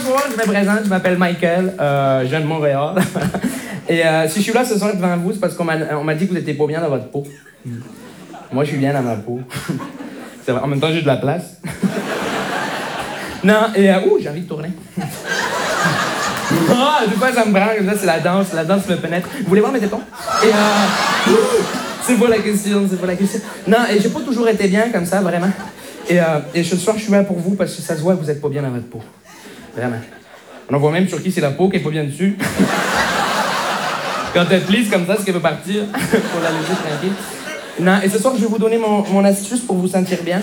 bonjour, je me présente, je m'appelle Michael, je viens de Montréal. Et si je suis là ce soir devant vous, c'est parce qu'on m'a dit que vous étiez pas bien dans votre peau. Moi, je suis bien dans ma peau. C'est vrai. En même temps, j'ai de la place. Non, et j'ai envie de tourner. Ah, des fois, ça me prend comme ça, c'est la danse me pénètre. Vous voulez voir mes tétons? Et c'est pas la question. Non, et j'ai pas toujours été bien comme ça, vraiment. Et ce soir, je suis là pour vous parce que ça se voit que vous êtes pas bien dans votre peau. Vraiment. On en voit même sur qui c'est la peau qui est pas bien dessus. Quand elle plisse comme ça, c'est qu'elle veut partir. Pour la laisser tranquille. Non, et ce soir, je vais vous donner mon astuce pour vous sentir bien.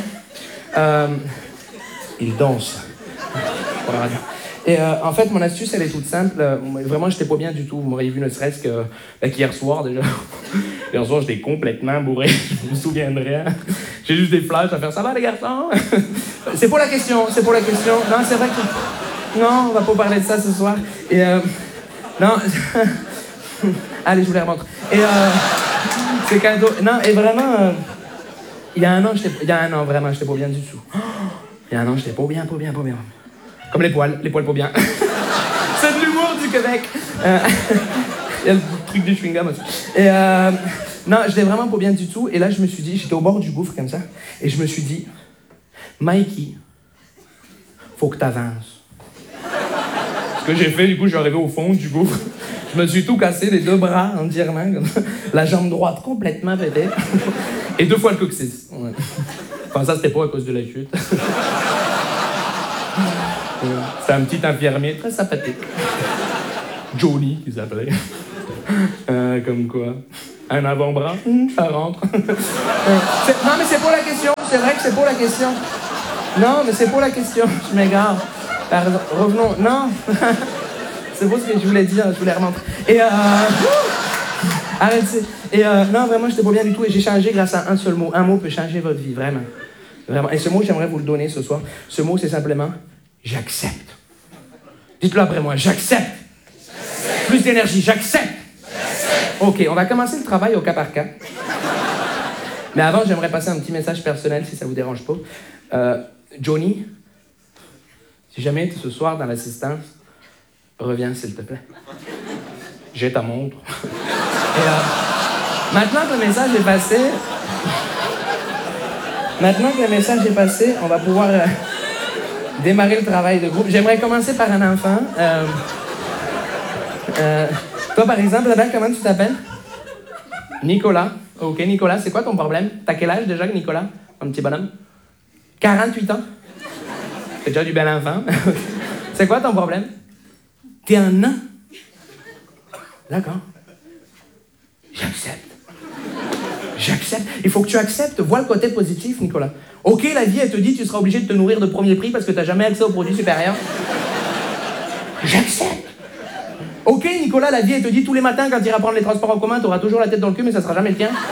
Il danse. Pour la radio. Et en fait, mon astuce, elle est toute simple. Vraiment, j'étais pas bien du tout. Vous m'auriez vu ne serait-ce que qu'hier soir, déjà. Hier soir, j'étais complètement bourré. Je me souviendrai. J'ai juste des flashs à faire. Ça va, les garçons? C'est pas la question. Non, c'est vrai que... Non, on va pas parler de ça ce soir. Et non... Allez, je vous les remontre. Et c'est cadeau. Non, et vraiment... Il y a un an, vraiment, j'étais pas bien du tout. Il y a un an, j'étais pas bien. Comme les poils pas bien. C'est de l'humour du Québec. Il y a le truc du chewing-gum aussi. Et non, j'étais vraiment pas bien du tout. Et là, je me suis dit, j'étais au bord du gouffre comme ça. Et je me suis dit, Mikey, faut que t'avances. Ce que j'ai fait, du coup, je suis arrivé au fond du gouffre. Je me suis tout cassé, les deux bras entièrement, comme ça. La jambe droite complètement pétée. Et 2 fois le coccyx. Ouais. Enfin, ça, c'était pas à cause de la chute. C'était un petit infirmier très sympathique. Johnny, qui s'appelait. Comme quoi. Un avant-bras, ça rentre. Non, mais c'est pas la question. C'est vrai que c'est pas la question. Non, mais c'est pas la question. Je m'égare. Pardon. Revenons. Non. C'est pas ce que je voulais dire. Je voulais remontrer. Et arrêtez. Et non, vraiment, j'étais pas bien du tout. Et j'ai changé grâce à un seul mot. Un mot peut changer votre vie, vraiment. Vraiment. Et ce mot, j'aimerais vous le donner ce soir. Ce mot, c'est simplement... J'accepte. Dites-le après moi. J'accepte. Plus d'énergie. J'accepte. OK, on va commencer le travail au cas par cas. Mais avant, j'aimerais passer un petit message personnel, si ça vous dérange pas. Johnny, si jamais tu es ce soir dans l'assistance, reviens, s'il te plaît. J'ai ta montre. Et maintenant que le message est passé, on va pouvoir... démarrer le travail de groupe. J'aimerais commencer par un enfant. Toi, par exemple, là-bas, comment tu t'appelles? Nicolas. OK, Nicolas, c'est quoi ton problème? T'as quel âge déjà, Nicolas? Un petit bonhomme? 48 ans? C'est déjà du bel enfant. C'est quoi ton problème? T'es un nain. D'accord. J'accepte. Il faut que tu acceptes. Vois le côté positif, Nicolas. OK, la vie, elle te dit tu seras obligé de te nourrir de premier prix parce que t'as jamais accès aux produits supérieurs. J'accepte. OK, Nicolas, la vie, elle te dit tous les matins quand tu iras prendre les transports en commun, t'auras toujours la tête dans le cul, mais ça sera jamais le tien.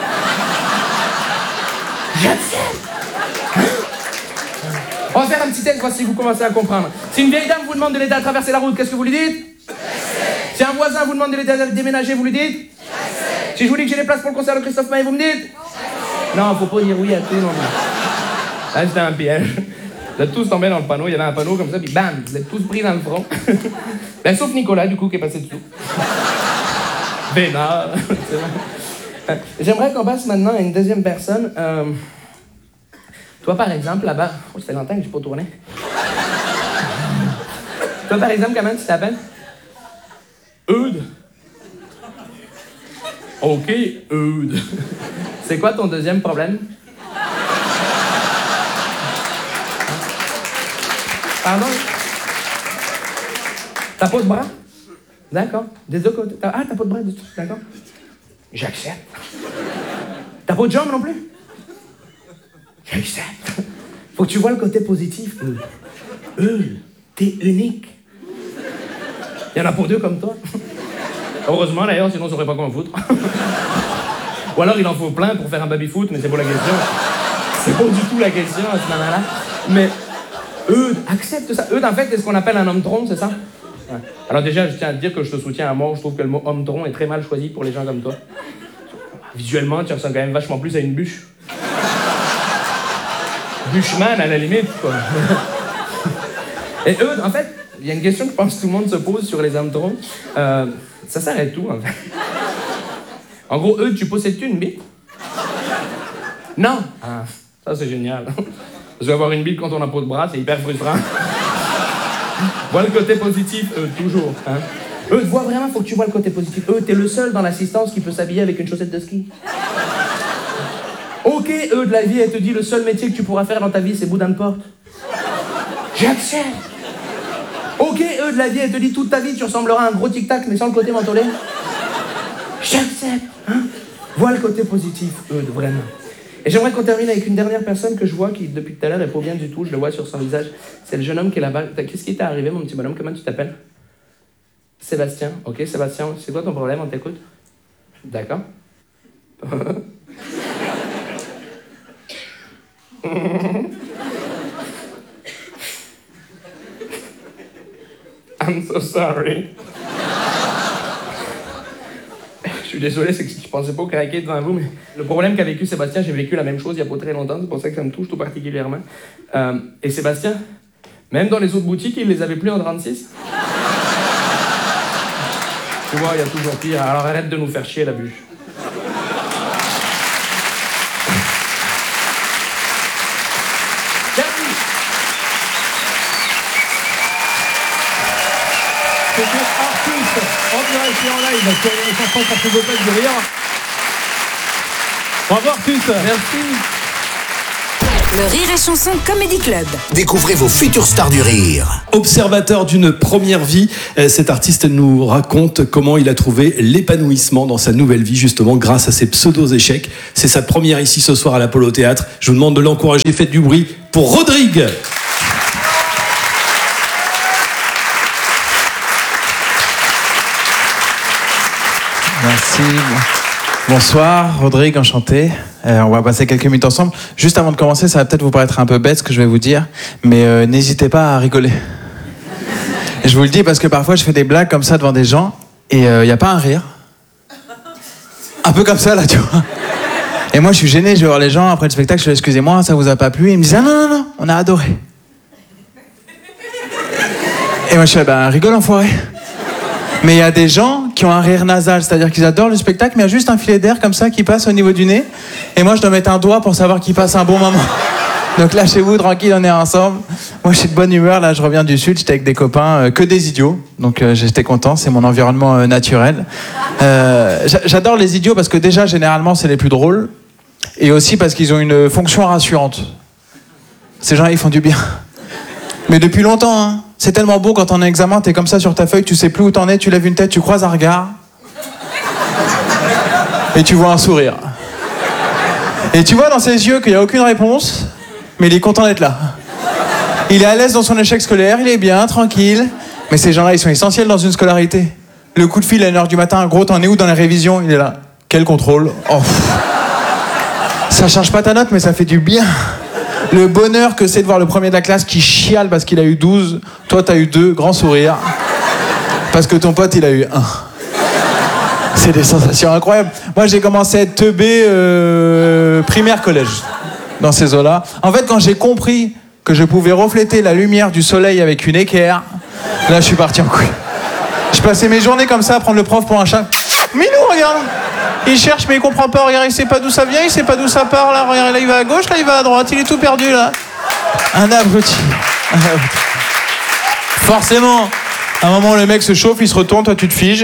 J'accepte. On va faire un petit test, voir si vous commencez à comprendre. Si une vieille dame vous demande de l'aider à traverser la route, qu'est-ce que vous lui dites? Si un voisin vous demande de l'aider à déménager, vous lui dites? Si je vous dis que j'ai les places pour le concert de Christophe Maé, vous me dites? Non, faut pas dire oui à tout, non. Là, c'était un piège. Vous êtes tous tombés dans le panneau, il y avait un panneau comme ça, puis bam, vous êtes tous pris dans le front. Ben, sauf Nicolas, du coup, qui est passé dessous. Bénard. J'aimerais qu'on passe maintenant à une deuxième personne. Toi, par exemple, là-bas... Oh, ça fait longtemps que j'ai pas tourné. Toi, par exemple, comment tu t'appelles? Eudes. OK, Eudes. C'est quoi ton deuxième problème? Pardon? T'as pas de bras? D'accord. Des deux côtés. Ah, t'as pas de bras du tout. D'accord. J'accepte. T'as pas de jambes non plus? J'accepte. Faut que tu vois le côté positif. T'es unique. Il y en a pas deux comme toi. Heureusement d'ailleurs, sinon on saurait pas quoi en foutre. Ou alors il en faut plein pour faire un baby-foot, mais c'est pas la question. C'est pas du tout la question à ce moment-là. Mais Eudes, accepte ça. Eudes, en fait, c'est ce qu'on appelle un homme-tronc, c'est ça? Ouais. Alors déjà, je tiens à te dire que je te soutiens à mort. Je trouve que le mot homme-tronc est très mal choisi pour les gens comme toi. Visuellement, tu ressembles quand même vachement plus à une bûche. Bushman, à la limite, quoi. Et Eudes, en fait, il y a une question que je pense que tout le monde se pose sur les hameçons. Ça s'arrête où, en fait? En gros, tu possèdes-tu une bite? Non. Ah, ça, c'est génial. Parce qu'avoir une bite quand on n'a pas de bras, c'est hyper frustrant. Vois le côté positif, toujours. Hein. Vois vraiment, faut que tu vois le côté positif. T'es le seul dans l'assistance qui peut s'habiller avec une chaussette de ski. Ok, de la vie, elle te dit le seul métier que tu pourras faire dans ta vie, c'est boudin de porte. J'accepte. Ok, de la vie, elle te dit toute ta vie, tu ressembleras à un gros tic-tac, mais sans le côté mentholé. J'accepte. Hein. Vois le côté positif, vraiment. Et j'aimerais qu'on termine avec une dernière personne que je vois qui, depuis tout à l'heure, n'est pas bien du tout. Je le vois sur son visage. C'est le jeune homme qui est là-bas. Qu'est-ce qui t'est arrivé, mon petit bonhomme? Comment tu t'appelles? Sébastien. Ok, Sébastien, c'est quoi ton problème? On t'écoute? D'accord. I'm so sorry. Je suis désolé, c'est que je pensais pas craquer devant vous, mais le problème qu'a vécu Sébastien, j'ai vécu la même chose il y a pas très longtemps, c'est pour ça que ça me touche tout particulièrement. Et Sébastien, même dans les autres boutiques, il les avait plus en 36. Tu vois, il y a toujours pire. Alors arrête de nous faire chier, la bûche. Merci. C'était Artus, en direct et en live, sur les chansons pour se voter de rire. Bravo Artus. Merci. Le Rire et Chanson Comedy Club. Découvrez vos futures stars du rire. Observateur d'une première vie, cet artiste nous raconte comment il a trouvé l'épanouissement dans sa nouvelle vie, justement grâce à ses pseudo-échecs. C'est sa première ici ce soir à l'Apollo Théâtre. Je vous demande de l'encourager, faites du bruit pour Rodrigue. Merci. Bonsoir, Rodrigue, enchanté. On va passer quelques minutes ensemble. Juste avant de commencer, ça va peut-être vous paraître un peu bête ce que je vais vous dire, mais n'hésitez pas à rigoler. Et je vous le dis parce que parfois je fais des blagues comme ça devant des gens et il n'y a pas un rire. Un peu comme ça là, tu vois. Et moi je suis gêné, je vais voir les gens après le spectacle, je dis excusez-moi, ça vous a pas plu? Et ils me disent ah non, on a adoré. Et moi je fais rigole enfoiré. Mais il y a des gens qui ont un rire nasal, c'est-à-dire qu'ils adorent le spectacle, mais il y a juste un filet d'air comme ça qui passe au niveau du nez. Et moi, je dois mettre un doigt pour savoir qu'ils passent un bon moment. Donc lâchez-vous, tranquille, on est ensemble. Moi, je suis de bonne humeur, là, je reviens du Sud, j'étais avec des copains, que des idiots. Donc j'étais content, c'est mon environnement naturel. J'adore les idiots parce que déjà, généralement, c'est les plus drôles. Et aussi parce qu'ils ont une fonction rassurante. Ces gens-là, ils font du bien. Mais depuis longtemps, hein. C'est tellement beau quand t'es en examen, t'es comme ça sur ta feuille, tu sais plus où t'en es, tu lèves une tête, tu croises un regard. Et tu vois un sourire. Et tu vois dans ses yeux qu'il n'y a aucune réponse, mais il est content d'être là. Il est à l'aise dans son échec scolaire, il est bien, tranquille. Mais ces gens-là, ils sont essentiels dans une scolarité. Le coup de fil à 1h du matin, gros, t'en es où dans les révisions? Il est là. Quel contrôle? Oh. Ça change pas ta note, mais ça fait du bien. Le bonheur que c'est de voir le premier de la classe qui chiale parce qu'il a eu 12. Toi, t'as eu 2, grand sourire. Parce que ton pote, il a eu 1. C'est des sensations incroyables. Moi, j'ai commencé à être teubé primaire, collège. Dans ces eaux-là. En fait, quand j'ai compris que je pouvais refléter la lumière du soleil avec une équerre, là, je suis parti en couille. Je passais mes journées comme ça à prendre le prof pour un chat. Minou, regarde. Il cherche mais il comprend pas, regarde, il sait pas d'où ça vient, il sait pas d'où ça part, là, regarde, là il va à gauche, là il va à droite, il est tout perdu là. Un abruti. Forcément, à un moment le mec se chauffe, il se retourne, toi tu te figes.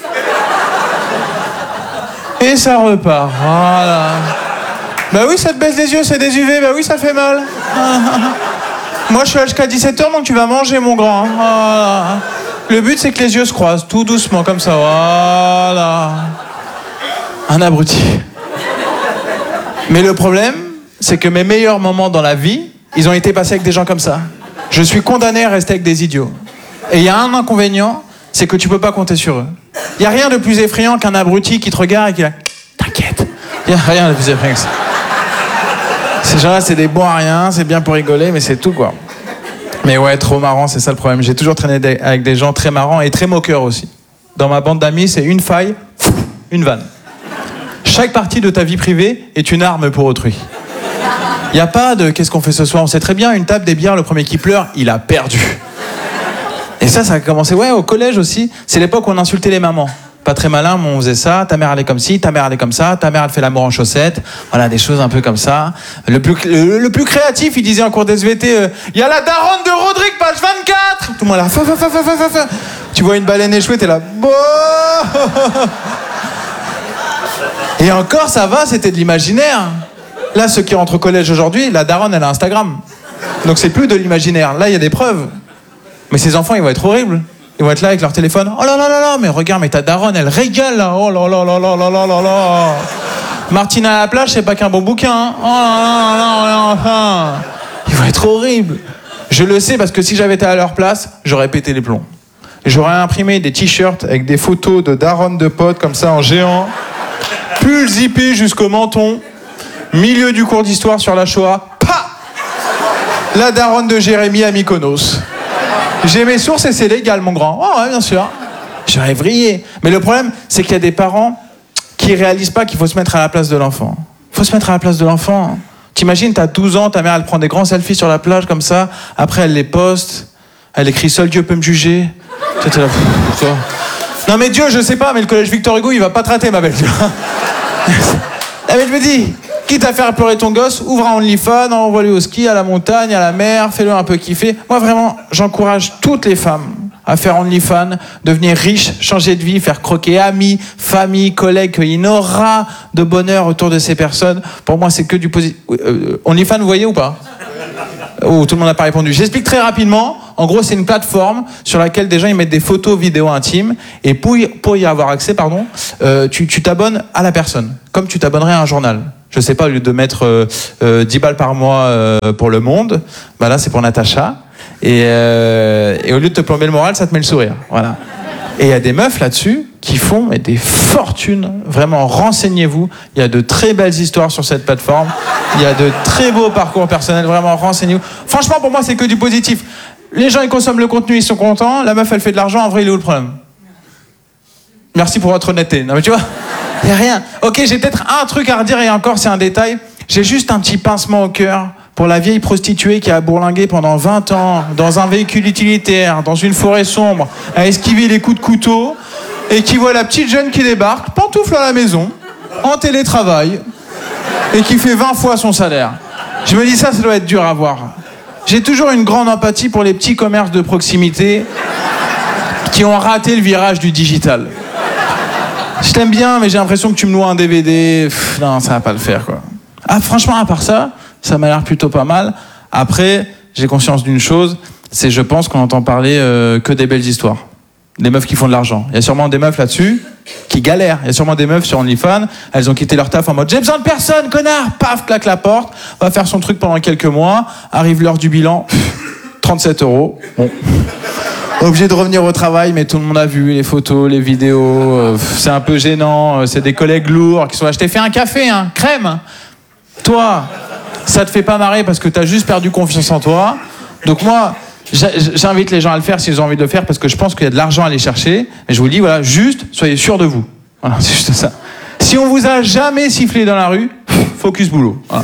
Et ça repart, voilà. Bah oui, ça te baisse les yeux, c'est des UV, bah oui, ça fait mal. Moi je suis là jusqu'à 17h, donc tu vas manger mon grand. Voilà. Le but c'est que les yeux se croisent, tout doucement, comme ça, voilà. Un abruti. Mais le problème, c'est que mes meilleurs moments dans la vie, ils ont été passés avec des gens comme ça. Je suis condamné à rester avec des idiots. Et il y a un inconvénient, c'est que tu peux pas compter sur eux. Il y a rien de plus effrayant qu'un abruti qui te regarde et qui dit « T'inquiète ». Il y a rien de plus effrayant que ça. Ces gens-là, c'est des bons à rien, c'est bien pour rigoler, mais c'est tout, quoi. Mais ouais, trop marrant, c'est ça le problème. J'ai toujours traîné avec des gens très marrants et très moqueurs aussi. Dans ma bande d'amis, c'est une faille, une vanne. Chaque partie de ta vie privée est une arme pour autrui. Il n'y a pas de « qu'est-ce qu'on fait ce soir ?» On sait très bien, une table, des bières, le premier qui pleure, il a perdu. Et ça a commencé, au collège aussi. C'est l'époque où on insultait les mamans. Pas très malin, mais on faisait ça. Ta mère, elle est comme ci, ta mère, elle est comme ça. Ta mère, elle fait l'amour en chaussettes. Voilà, des choses un peu comme ça. Le plus créatif, il disait en cours d'SVT, il y a la daronne de Rodrigue, page 24. Tout le monde là, tu vois une baleine échouée, t'es là, bon. Et encore, ça va, c'était de l'imaginaire. Là, ceux qui rentrent au collège aujourd'hui, la daronne, elle a Instagram. Donc c'est plus de l'imaginaire. Là, il y a des preuves. Mais ces enfants, ils vont être horribles. Ils vont être là avec leur téléphone. Oh là là là là, mais regarde, mais ta daronne, elle régale là. Oh là là là là là là là là. Martine à la plage, c'est pas qu'un bon bouquin. Hein. Oh là là là là là. Ils vont être horribles. Je le sais parce que si j'avais été à leur place, j'aurais pété les plombs. J'aurais imprimé des t-shirts avec des photos de daronnes de potes comme ça en géant. Pull zippé jusqu'au menton. Milieu du cours d'histoire sur la Shoah. Pa! La daronne de Jérémy à Mykonos. J'ai mes sources et c'est légal, mon grand. Oh ouais, bien sûr. J'aurais vrillé. Mais le problème, c'est qu'il y a des parents qui réalisent pas qu'il faut se mettre à la place de l'enfant. Faut se mettre à la place de l'enfant. T'imagines, t'as 12 ans, ta mère, elle prend des grands selfies sur la plage comme ça. Après, elle les poste. Elle écrit « Seul Dieu peut me juger ». Là, non mais Dieu, je sais pas, mais le collège Victor Hugo, il va pas traiter, ma belle. Ah mais je me dis, quitte à faire pleurer ton gosse, ouvre un OnlyFans, envoie-le au ski, à la montagne, à la mer, fais-le un peu kiffer. Moi vraiment, j'encourage toutes les femmes à faire OnlyFans, devenir riches, changer de vie, faire croquer amis, famille, collègues, qu'il y en aura de bonheur autour de ces personnes. Pour moi, c'est que du positif. OnlyFans, vous voyez ou pas? Oh, tout le monde n'a pas répondu. J'explique très rapidement. En gros, c'est une plateforme sur laquelle des gens ils mettent des photos, vidéos intimes. Et pour y avoir accès, tu t'abonnes à la personne, comme tu t'abonnerais à un journal. Je sais pas, au lieu de mettre 10 balles par mois pour Le Monde, bah là, c'est pour Natacha. Et au lieu de te plomber le moral, ça te met le sourire. Voilà. Et il y a des meufs là-dessus qui font des fortunes. Vraiment, renseignez-vous. Il y a de très belles histoires sur cette plateforme. Il y a de très beaux parcours personnels. Vraiment, renseignez-vous. Franchement, pour moi, c'est que du positif. Les gens, ils consomment le contenu, ils sont contents. La meuf, elle fait de l'argent. En vrai, il est où le problème? Merci pour votre honnêteté. Non, mais tu vois, il n'y a rien. Ok, j'ai peut-être un truc à redire et encore, c'est un détail. J'ai juste un petit pincement au cœur pour la vieille prostituée qui a bourlingué pendant 20 ans dans un véhicule utilitaire, dans une forêt sombre, à esquiver les coups de couteau, et qui voit la petite jeune qui débarque, pantoufle à la maison, en télétravail, et qui fait 20 fois son salaire. Je me dis ça doit être dur à voir. J'ai toujours une grande empathie pour les petits commerces de proximité qui ont raté le virage du digital. Je t'aime bien, mais j'ai l'impression que tu me loues un DVD. Non, ça va pas le faire, quoi. Ah, franchement, à part ça, ça m'a l'air plutôt pas mal. Après, j'ai conscience d'une chose, c'est je pense qu'on entend parler que des belles histoires. Des meufs qui font de l'argent. Il y a sûrement des meufs là-dessus qui galèrent. Il y a sûrement des meufs sur OnlyFans, elles ont quitté leur taf en mode « J'ai besoin de personne, connard !» Paf, claque la porte, va faire son truc pendant quelques mois, arrive l'heure du bilan, 37 €. Bon. Obligé de revenir au travail, mais tout le monde a vu les photos, les vidéos, c'est un peu gênant, c'est des collègues lourds qui sont là « Je t'ai fait un café, hein, crème !» Toi, ça te fait pas marrer parce que t'as juste perdu confiance en toi. Donc moi, j'invite les gens à le faire s'ils ont envie de le faire parce que je pense qu'il y a de l'argent à aller chercher. Mais je vous dis, voilà, juste, soyez sûrs de vous. Voilà, c'est juste ça. Si on vous a jamais sifflé dans la rue, focus boulot. Voilà.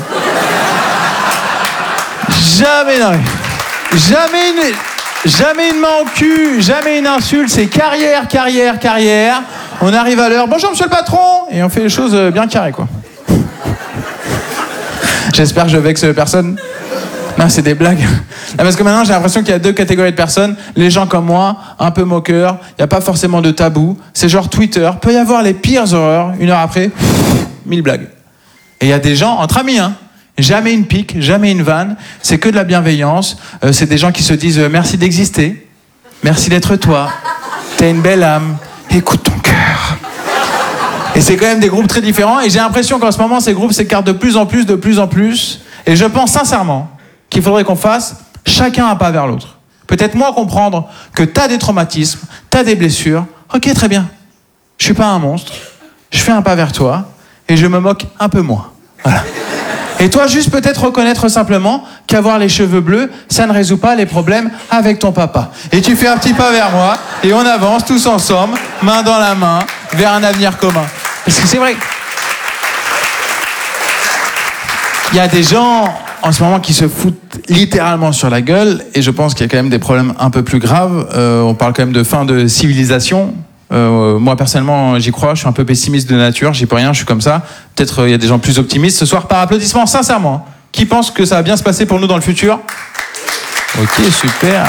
Jamais dans la rue. Jamais une main au cul, jamais une insulte. C'est carrière, carrière, carrière. On arrive à l'heure. Bonjour, monsieur le patron. Et on fait les choses bien carrées, quoi. J'espère que je vexe personne. Non, c'est des blagues. Non, parce que maintenant, j'ai l'impression qu'il y a deux catégories de personnes. Les gens comme moi, un peu moqueurs, il n'y a pas forcément de tabou. C'est genre Twitter. Peut y avoir les pires horreurs. Une heure après, 1000 blagues. Et il y a des gens, entre amis, hein. Jamais une pique, jamais une vanne. C'est que de la bienveillance. C'est des gens qui se disent merci d'exister. Merci d'être toi. T'as une belle âme. Écoute ton cœur. Et c'est quand même des groupes très différents. Et j'ai l'impression qu'en ce moment, ces groupes s'écartent de plus en plus, de plus en plus. Et je pense sincèrement qu'il faudrait qu'on fasse chacun un pas vers l'autre. Peut-être moi comprendre que t'as des traumatismes, t'as des blessures. Ok, très bien. Je suis pas un monstre. Je fais un pas vers toi et je me moque un peu moins. Voilà. Et toi, juste peut-être reconnaître simplement qu'avoir les cheveux bleus, ça ne résout pas les problèmes avec ton papa. Et tu fais un petit pas vers moi et on avance tous ensemble, main dans la main, vers un avenir commun. Parce que c'est vrai. Il y a des gens, en ce moment qui se foutent littéralement sur la gueule, et je pense qu'il y a quand même des problèmes un peu plus graves. On parle quand même de fin de civilisation. Moi personnellement j'y crois, je suis un peu pessimiste de nature, j'y peux rien, je suis comme ça. Peut-être il y a des gens plus optimistes. Ce soir, par applaudissement, sincèrement, qui pense que ça va bien se passer pour nous dans le futur? Ok, super.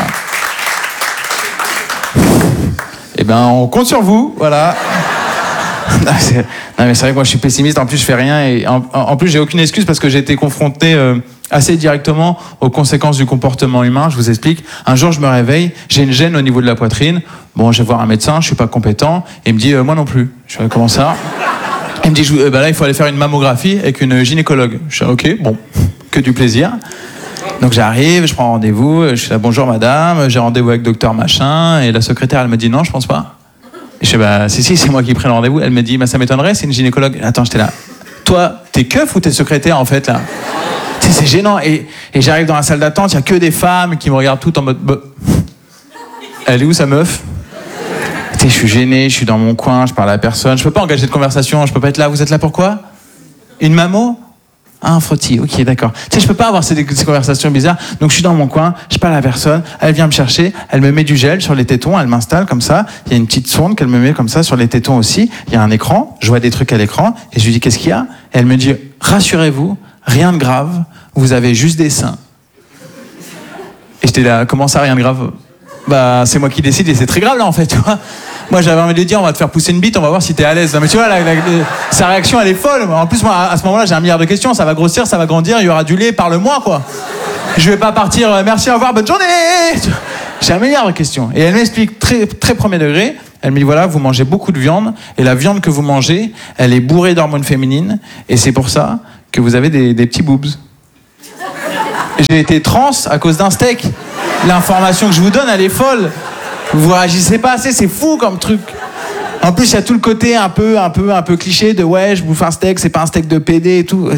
Eh ben on compte sur vous, voilà. Non mais c'est vrai que moi je suis pessimiste, en plus je fais rien, et en plus j'ai aucune excuse parce que j'ai été confronté assez directement aux conséquences du comportement humain. Je vous explique. Un jour je me réveille, j'ai une gêne au niveau de la poitrine. Bon, je vais voir un médecin, je suis pas compétent, et il me dit moi non plus. Je fais comment ça? Il me dit là il faut aller faire une mammographie avec une gynécologue. Je fais ok, bon, que du plaisir. Donc j'arrive, je prends rendez-vous, je suis là, bonjour madame, j'ai rendez-vous avec docteur machin, et la secrétaire elle me dit non, je pense pas. Et je dis si, c'est moi qui prends le rendez-vous. Elle me dit ça m'étonnerait, c'est une gynécologue. Attends, j'étais là, toi t'es keuf ou t'es secrétaire en fait là? Tu sais, c'est gênant, et j'arrive dans la salle d'attente, il y a que des femmes qui me regardent toutes en mode elle est où sa meuf? Tu sais, je suis gêné, je suis dans mon coin, je parle à personne, je peux pas engager de conversation, je peux pas être là. Vous êtes là pourquoi? Une mammo? Ah, un frottis, ok, d'accord. Tu sais, je peux pas avoir ces conversations bizarres. Donc je suis dans mon coin, je parle à personne, elle vient me chercher, elle me met du gel sur les tétons, elle m'installe comme ça, il y a une petite sonde qu'elle me met comme ça sur les tétons aussi, il y a un écran, je vois des trucs à l'écran, et je lui dis qu'est-ce qu'il y a? Et elle me dit, rassurez-vous, rien de grave, vous avez juste des seins. Et j'étais là, comment ça, rien de grave? Bah, c'est moi qui décide, et c'est très grave là en fait, tu vois. Moi j'avais envie de lui dire on va te faire pousser une bite, on va voir si t'es à l'aise. Non, mais tu vois, sa réaction elle est folle. En plus moi à ce moment-là j'ai 1 milliard de questions, ça va grossir, ça va grandir, il y aura du lait, parle-moi quoi. Je vais pas partir merci, au revoir, bonne journée. J'ai 1 milliard de questions. Et elle m'explique très, très premier degré, elle me dit voilà, vous mangez beaucoup de viande, et la viande que vous mangez, elle est bourrée d'hormones féminines, et c'est pour ça que vous avez des petits boobs. J'ai été trans à cause d'un steak. L'information que je vous donne elle est folle. Vous réagissez pas assez, c'est fou comme truc. En plus, il y a tout le côté un peu cliché de ouais, je bouffe un steak, c'est pas un steak de PD et tout.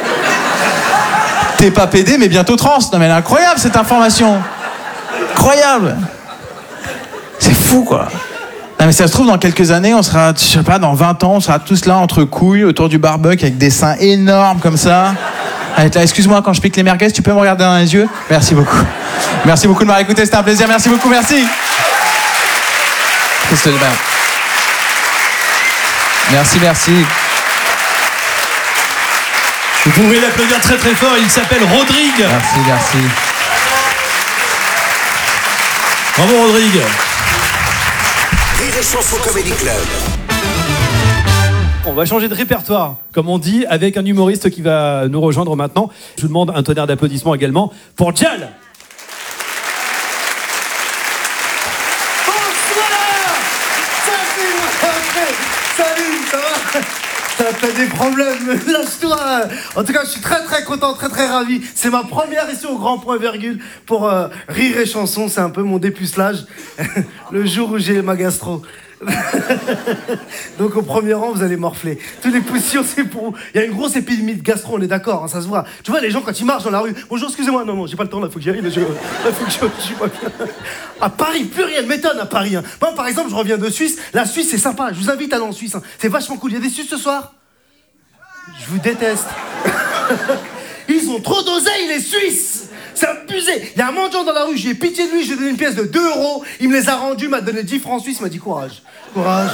T'es pas PD, mais bientôt trans. Non mais elle est incroyable cette information. Incroyable. C'est fou quoi. Non mais ça se trouve dans quelques années, on sera, je sais pas, dans 20 ans, on sera tous là entre couilles autour du barbecue avec des seins énormes comme ça. Là, excuse-moi, quand je pique les merguez, tu peux me regarder dans les yeux? Merci beaucoup. Merci beaucoup de m'avoir écouté, c'était un plaisir. Merci beaucoup, merci. Merci, merci. Vous pouvez l'applaudir très très fort, il s'appelle Rodrigue. Merci, merci. Bravo Rodrigue. Rire et Chanson Comedy Club. On va changer de répertoire, comme on dit, avec un humoriste qui va nous rejoindre maintenant. Je vous demande un tonnerre d'applaudissements également pour Djal. Salut, ça va? T'as des problèmes, lâche-toi. En tout cas, je suis très très content, très très ravi. C'est ma première ici au Grand Point Virgule pour Rire et Chanson. C'est un peu mon dépucelage le jour où j'ai ma gastro. Donc au premier rang, vous allez morfler. Toutes les positions, c'est pour vous. Il y a une grosse épidémie de gastro, on est d'accord, hein, ça se voit. Tu vois, les gens quand ils marchent dans la rue, bonjour, excusez-moi, non, j'ai pas le temps, là, faut que j'y aille, là, faut que je suis pas bien. À Paris, plus rien ne m'étonne à Paris. Hein. Moi, par exemple, je reviens de Suisse. La Suisse, c'est sympa, je vous invite à aller en Suisse. Hein. C'est vachement cool. Il y a des Suisses ce soir? Je vous déteste. Ils ont trop d'oseille, les Suisses. C'est abusé. Il y a un mendiant dans la rue, j'ai pitié de lui, je lui ai donné une pièce de 2 €. Il me les a rendus, m'a donné 10 francs suisses, il m'a dit courage. Courage.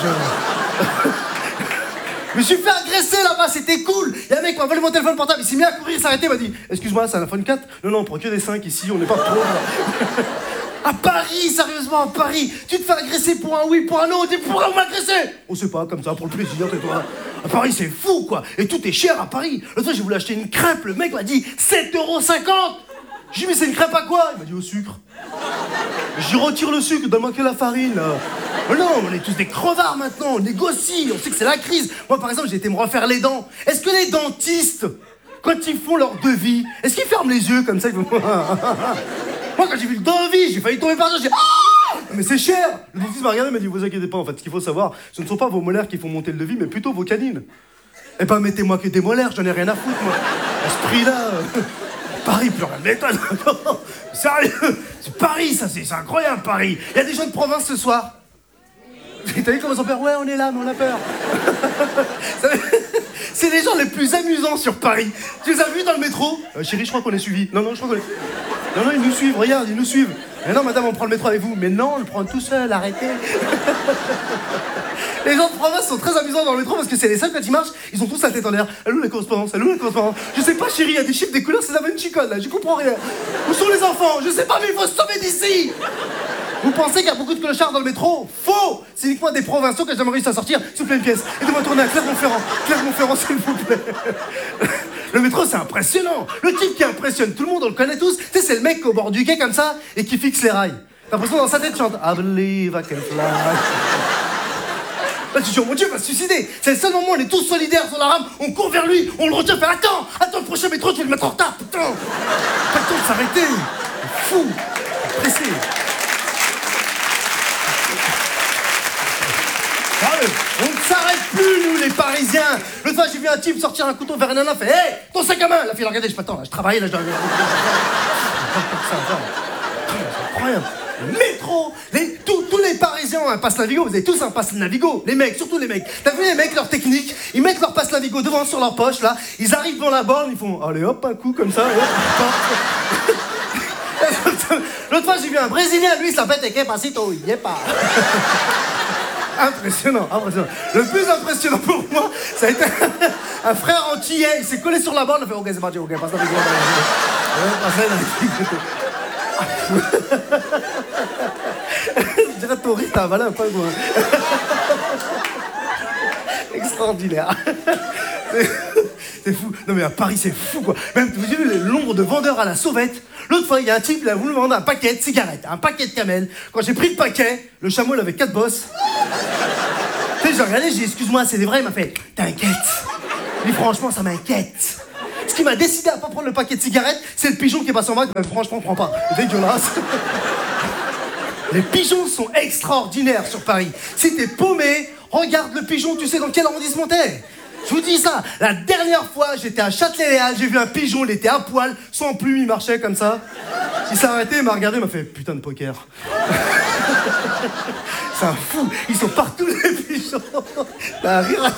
Je me suis fait agresser là-bas, c'était cool. Il y a un mec qui m'a volé mon téléphone portable, il s'est mis à courir, il s'est arrêté, il m'a dit excuse-moi, c'est un iPhone 4? Non, on prend que des 5 ici, on n'est pas trop. À Paris, sérieusement, à Paris, tu te fais agresser pour un oui, pour un non, dis pourquoi vous m'agressez? On sait pas, comme ça, pour le plaisir, tais-toi. À Paris, c'est fou, quoi. Et tout est cher à Paris. L'autre fois, j'ai voulu acheter une crêpe, le mec m'a dit 7,50 €. J'ai dit, mais c'est une crêpe à quoi? Il m'a dit au sucre. J'y retire le sucre, donne-moi que la farine, là. Mais non, on est tous des crevards maintenant, on négocie, on sait que c'est la crise. Moi, par exemple, j'ai été me refaire les dents. Est-ce que les dentistes, quand ils font leur devis, est-ce qu'ils ferment les yeux comme ça? Moi, quand j'ai vu le devis, j'ai failli tomber par terre, j'ai dit ah! Mais c'est cher! Le dentiste m'a regardé et m'a dit, vous inquiétez pas, en fait, ce qu'il faut savoir, ce ne sont pas vos molaires qui font monter le devis, mais plutôt vos canines. Eh ben, mettez-moi que des molaires, j'en ai rien à foutre, moi. À ce prix-là. Paris, plus rien ne m'étonne. Sérieux, c'est Paris, ça, c'est incroyable, Paris. Il y a des gens de province ce soir. T'as vu comment ils ont peur? Ouais, on est là, mais on a peur. c'est les gens les plus amusants sur Paris. Tu les as vus dans le métro? Chérie, je crois qu'on est suivis. Non, je crois qu'on est... Non, ils nous suivent, regarde, ils nous suivent. Mais non, madame, on prend le métro avec vous. Mais non, on le prend tout seul, arrêtez. Les gens de province sont très amusants dans le métro parce que c'est les seuls, quand ils marchent, ils ont tous la tête en l'air. Allô la correspondance, allô la correspondance. Je sais pas, chérie, il y a des chiffres, des couleurs, c'est la bonne chicole, là, je comprends rien. Où sont les enfants? Je sais pas, mais il faut se sauver d'ici. Vous pensez qu'il y a beaucoup de clochards dans le métro? Faux! C'est uniquement des provinciaux que j'ai jamais réussi à sortir. S'il vous plaît, une pièce. Aidez-moi à tourner à Clermont-Ferrand. Clermont-Ferrand, s'il vous plaît. Le métro, c'est impressionnant. Le type qui impressionne tout le monde, on le connaît tous. Tu sais, c'est le mec au bord du quai comme ça et qui fixe les rails. T'as l'impression dans sa tête, il chante I believe I can fly. Là, tu te dis, oh mon Dieu, il va se suicider. C'est le seul moment où on est tous solidaires sur la rame. On court vers lui, on le retient, fait attends, le prochain métro, tu vas le mettre en retard, putain. Pas le temps de s'arrêter. Fou. Pressé. On ne s'arrête plus, nous, les Parisiens. L'autre fois, j'ai vu un type sortir un couteau vers un nana, fait hey, ton sac à main. La fille, regardez, je m'attends, là, je travaille, là, je dois... C'est incroyable. Le métro, tous les Parisiens ont un passe Navigo, vous avez tous un passe Navigo, les mecs, surtout les mecs. T'as vu les mecs, leur technique, ils mettent leur passe Navigo devant sur leur poche, là, ils arrivent devant la borne, ils font, allez hop, un coup comme ça, hop. L'autre fois, j'ai vu un Brésilien, lui, il s'appelle Eke Pasito, il y est pas. Impressionnant. Le plus impressionnant pour moi, ça a été un frère antillais, il s'est collé sur la borne, il a fait, ok, c'est parti, ok, passe Navigo. Je dirais ton rire, t'as avalé un pingouin. Extraordinaire. C'est fou. Non mais à Paris, c'est fou quoi. Même, vous avez vu le nombre de vendeurs à la sauvette? L'autre fois, il y a un type, il a voulu vendre un paquet de cigarettes, un paquet de camel. Quand j'ai pris le paquet, le chameau, il avait 4 bosses. Tu sais, j'ai regardé, j'ai dit, excuse-moi, c'est des vrais? Il m'a fait, t'inquiète. Mais franchement, ça m'inquiète. Ce qui m'a décidé à pas prendre le paquet de cigarettes, c'est le pigeon qui est passé en bas. Ben, franchement, prends pas. Dégueulasse. Les pigeons sont extraordinaires sur Paris. Si t'es paumé, regarde le pigeon, tu sais dans quel arrondissement t'es. Je vous dis ça, la dernière fois, j'étais à Châtelet-Léal, j'ai vu un pigeon, il était à poil, sans plume, il marchait comme ça. Il s'est arrêté, il m'a regardé, il m'a fait putain de poker. C'est un fou, ils sont partout les pigeons. T'as un rire.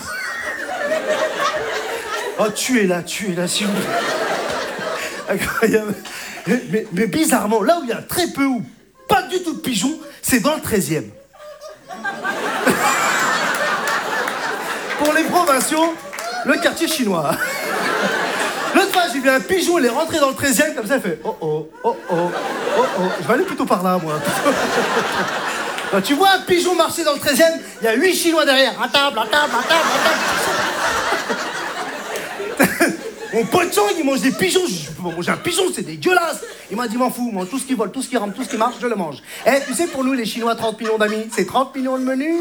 Oh, tu es là, s'il vous plaît. Incroyable. Mais bizarrement, là où il y a très peu ou pas du tout de pigeons, c'est dans le 13e. Pour les provinciaux, le quartier chinois. L'autre fois, j'ai vu un pigeon, il est rentré dans le 13e, comme ça, il fait oh. Je vais aller plutôt par là, moi. Quand tu vois un pigeon marcher dans le 13e, il y a 8 Chinois derrière. À table. Mon pote Chang, il mange des pigeons. Je peux pas manger un pigeon, c'est dégueulasse. Il m'a dit, m'en fous, mange tout ce qui vole, tout ce qui rampe, tout ce qui marche, je le mange. Eh, tu sais, pour nous, les Chinois, 30 millions d'amis, c'est 30 millions de menu.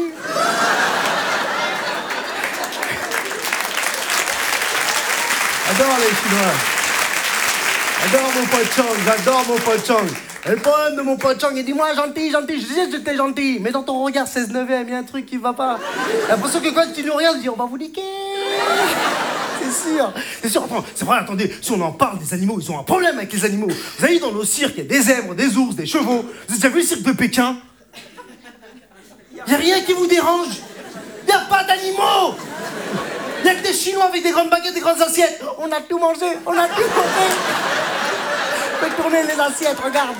J'adore les Chinois. J'adore mon pote Chang. Et le problème de mon pote Chang, il dit, moi, gentil. Je disais que j'étais gentil, mais dans ton regard 16-9e, il y a un truc qui va pas. J'ai l'impression que quand tu nous regardes, tu dis, on va vous niquer. C'est sûr. C'est vrai, attendez, si on en parle des animaux, ils ont un problème avec les animaux. Vous avez vu dans nos cirques, il y a des zèbres, des ours, des chevaux. Vous avez déjà vu le cirque de Pékin? Il n'y a rien qui vous dérange. Il n'y a pas d'animaux. Il n'y a que des Chinois avec des grandes baguettes, des grandes assiettes. On a tout mangé. Fais tourner les assiettes, regarde.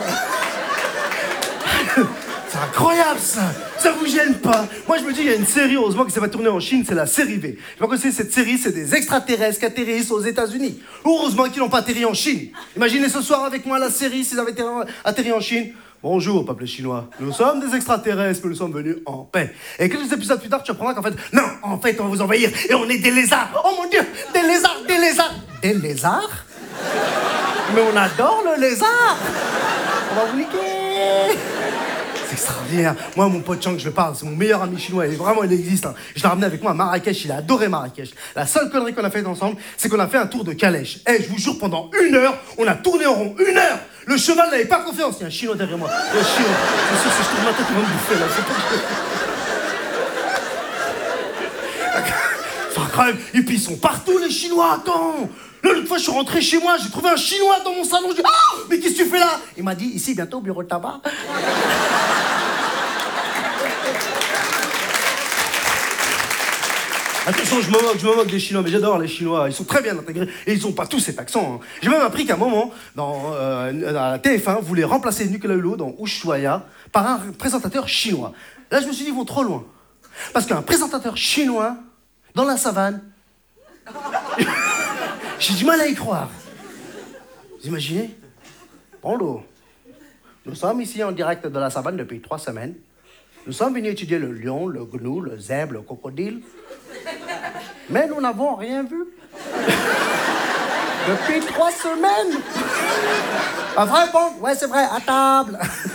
C'est incroyable, ça. Ça vous gêne pas? Moi, je me dis, il y a une série, heureusement que ça va tourner en Chine, c'est la série V. Je sais pas quoi c'est cette série, c'est des extraterrestres qui atterrissent aux États-Unis. Heureusement qu'ils n'ont pas atterri en Chine. Imaginez ce soir avec moi la série s'ils avaient atterri en Chine. Bonjour, peuple chinois. Nous sommes des extraterrestres, mais nous sommes venus en paix. Et quelques épisodes plus tard, tu apprendras qu'en fait, non, en fait, on va vous envahir et on est des lézards. Oh mon Dieu, des lézards. Des lézards? Mais on adore le lézard. On va vous niquer. C'est extraordinaire. Moi, mon pote Chang, je le parle, c'est mon meilleur ami chinois. Et vraiment, il existe. Hein. Je l'ai ramené avec moi à Marrakech. Il a adoré Marrakech. La seule connerie qu'on a faite ensemble, c'est qu'on a fait un tour de calèche. Je vous jure, pendant 1 heure, on a tourné en rond. 1 heure. Le cheval n'avait pas confiance. Il y a un Chinois derrière moi. Il y a un Chinois. C'est sûr, si je tourne ma tête, il va me bouffer, là. C'est incroyable. Et puis, ils sont partout, les Chinois. Attends. Là, l'autre fois, je suis rentré chez moi, j'ai trouvé un Chinois dans mon salon. Je dis, ah, mais qu'est-ce que tu fais là? Il m'a dit, ici, bientôt, au bureau de tabac. Attention, je me moque des Chinois, mais j'adore les Chinois. Ils sont très bien intégrés et ils ont pas tous cet accent. Hein. J'ai même appris qu'à un moment, dans la TF1, voulait remplacer Nicolas Hulot dans Ushuaïa par un présentateur chinois. Là, je me suis dit, ils vont trop loin. Parce qu'un présentateur chinois, dans la savane, j'ai du mal à y croire. Vous imaginez? Bonjour. Nous sommes ici en direct de la savane depuis 3 semaines. Nous sommes venus étudier le lion, le gnou, le zèbre, le crocodile. Mais nous n'avons rien vu. Depuis 3 semaines. Pas vrai, bon? Ouais, c'est vrai, à table.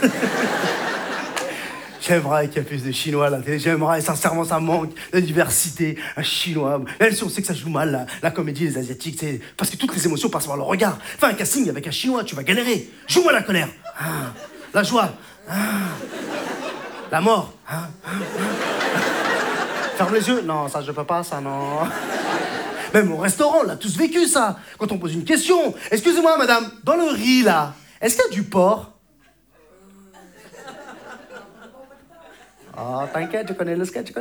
J'aimerais qu'il y ait plus de Chinois à la télé. J'aimerais, sincèrement, ça manque de diversité. Un Chinois. Même si on sait que ça joue mal, la comédie, les Asiatiques, c'est parce que toutes les émotions passent par le regard. Fais un casting avec un Chinois, tu vas galérer. Joue-moi la colère. Ah, la joie. Ah, la mort. Ah, ah, ah. Ferme les yeux. Non, ça, je peux pas, ça, non. Même au restaurant, on l'a tous vécu, ça. Quand on pose une question. Excusez-moi, madame, dans le riz, là, est-ce qu'il y a du porc? Oh, t'inquiète, je connais le sketch.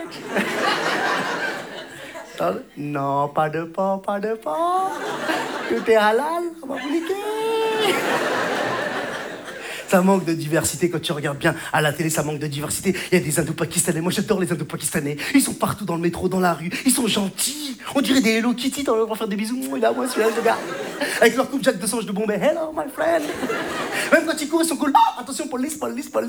Non, pas de porc. Tout est halal, on va vous niquer. Ça manque de diversité quand tu regardes bien à la télé, ça manque de diversité. Il y a des hindous pakistanais, moi j'adore les hindous pakistanais. Ils sont partout dans le métro, dans la rue, ils sont gentils. On dirait des Hello Kitty, on va faire des bisous. Et là, moi, celui-là, je regarde. Avec leur coupe Jack de Sange de Bombay. Hello, my friend. Même quand ils courent, ils sont cool. Oh, attention, police.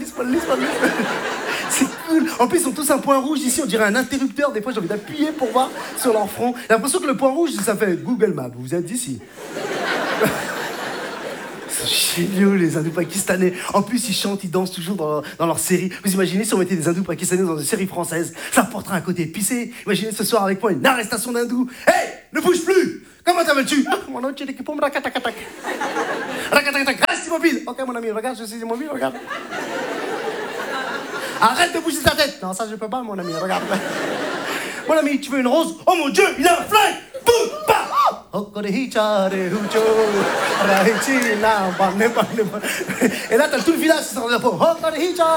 C'est cool. En plus, ils ont tous un point rouge ici, on dirait un interrupteur. Des fois, j'ai envie d'appuyer pour voir sur leur front. J'ai l'impression que le point rouge, ça fait Google Maps. Vous êtes d'ici. C'est génial, les hindous pakistanais. En plus, ils chantent, ils dansent toujours dans leurs séries. Vous imaginez si on mettait des hindous pakistanais dans une série française? Ça apporterait un côté épicé. Imaginez ce soir avec moi une arrestation d'hindous. Hey, ne bouge plus! Comment t'appelles-tu? Mon nom, tu es l'équipe pour me rakatakatak. Rakatakatak, reste immobile. Ok, mon ami, regarde, je suis immobile, regarde. Arrête de bouger ta tête. Non, ça, je peux pas, mon ami, regarde. Mon ami, tu veux une rose? Oh mon Dieu, il a un flingue! Boum, bah! Et là, t'as tout le village qui s'en rend pas.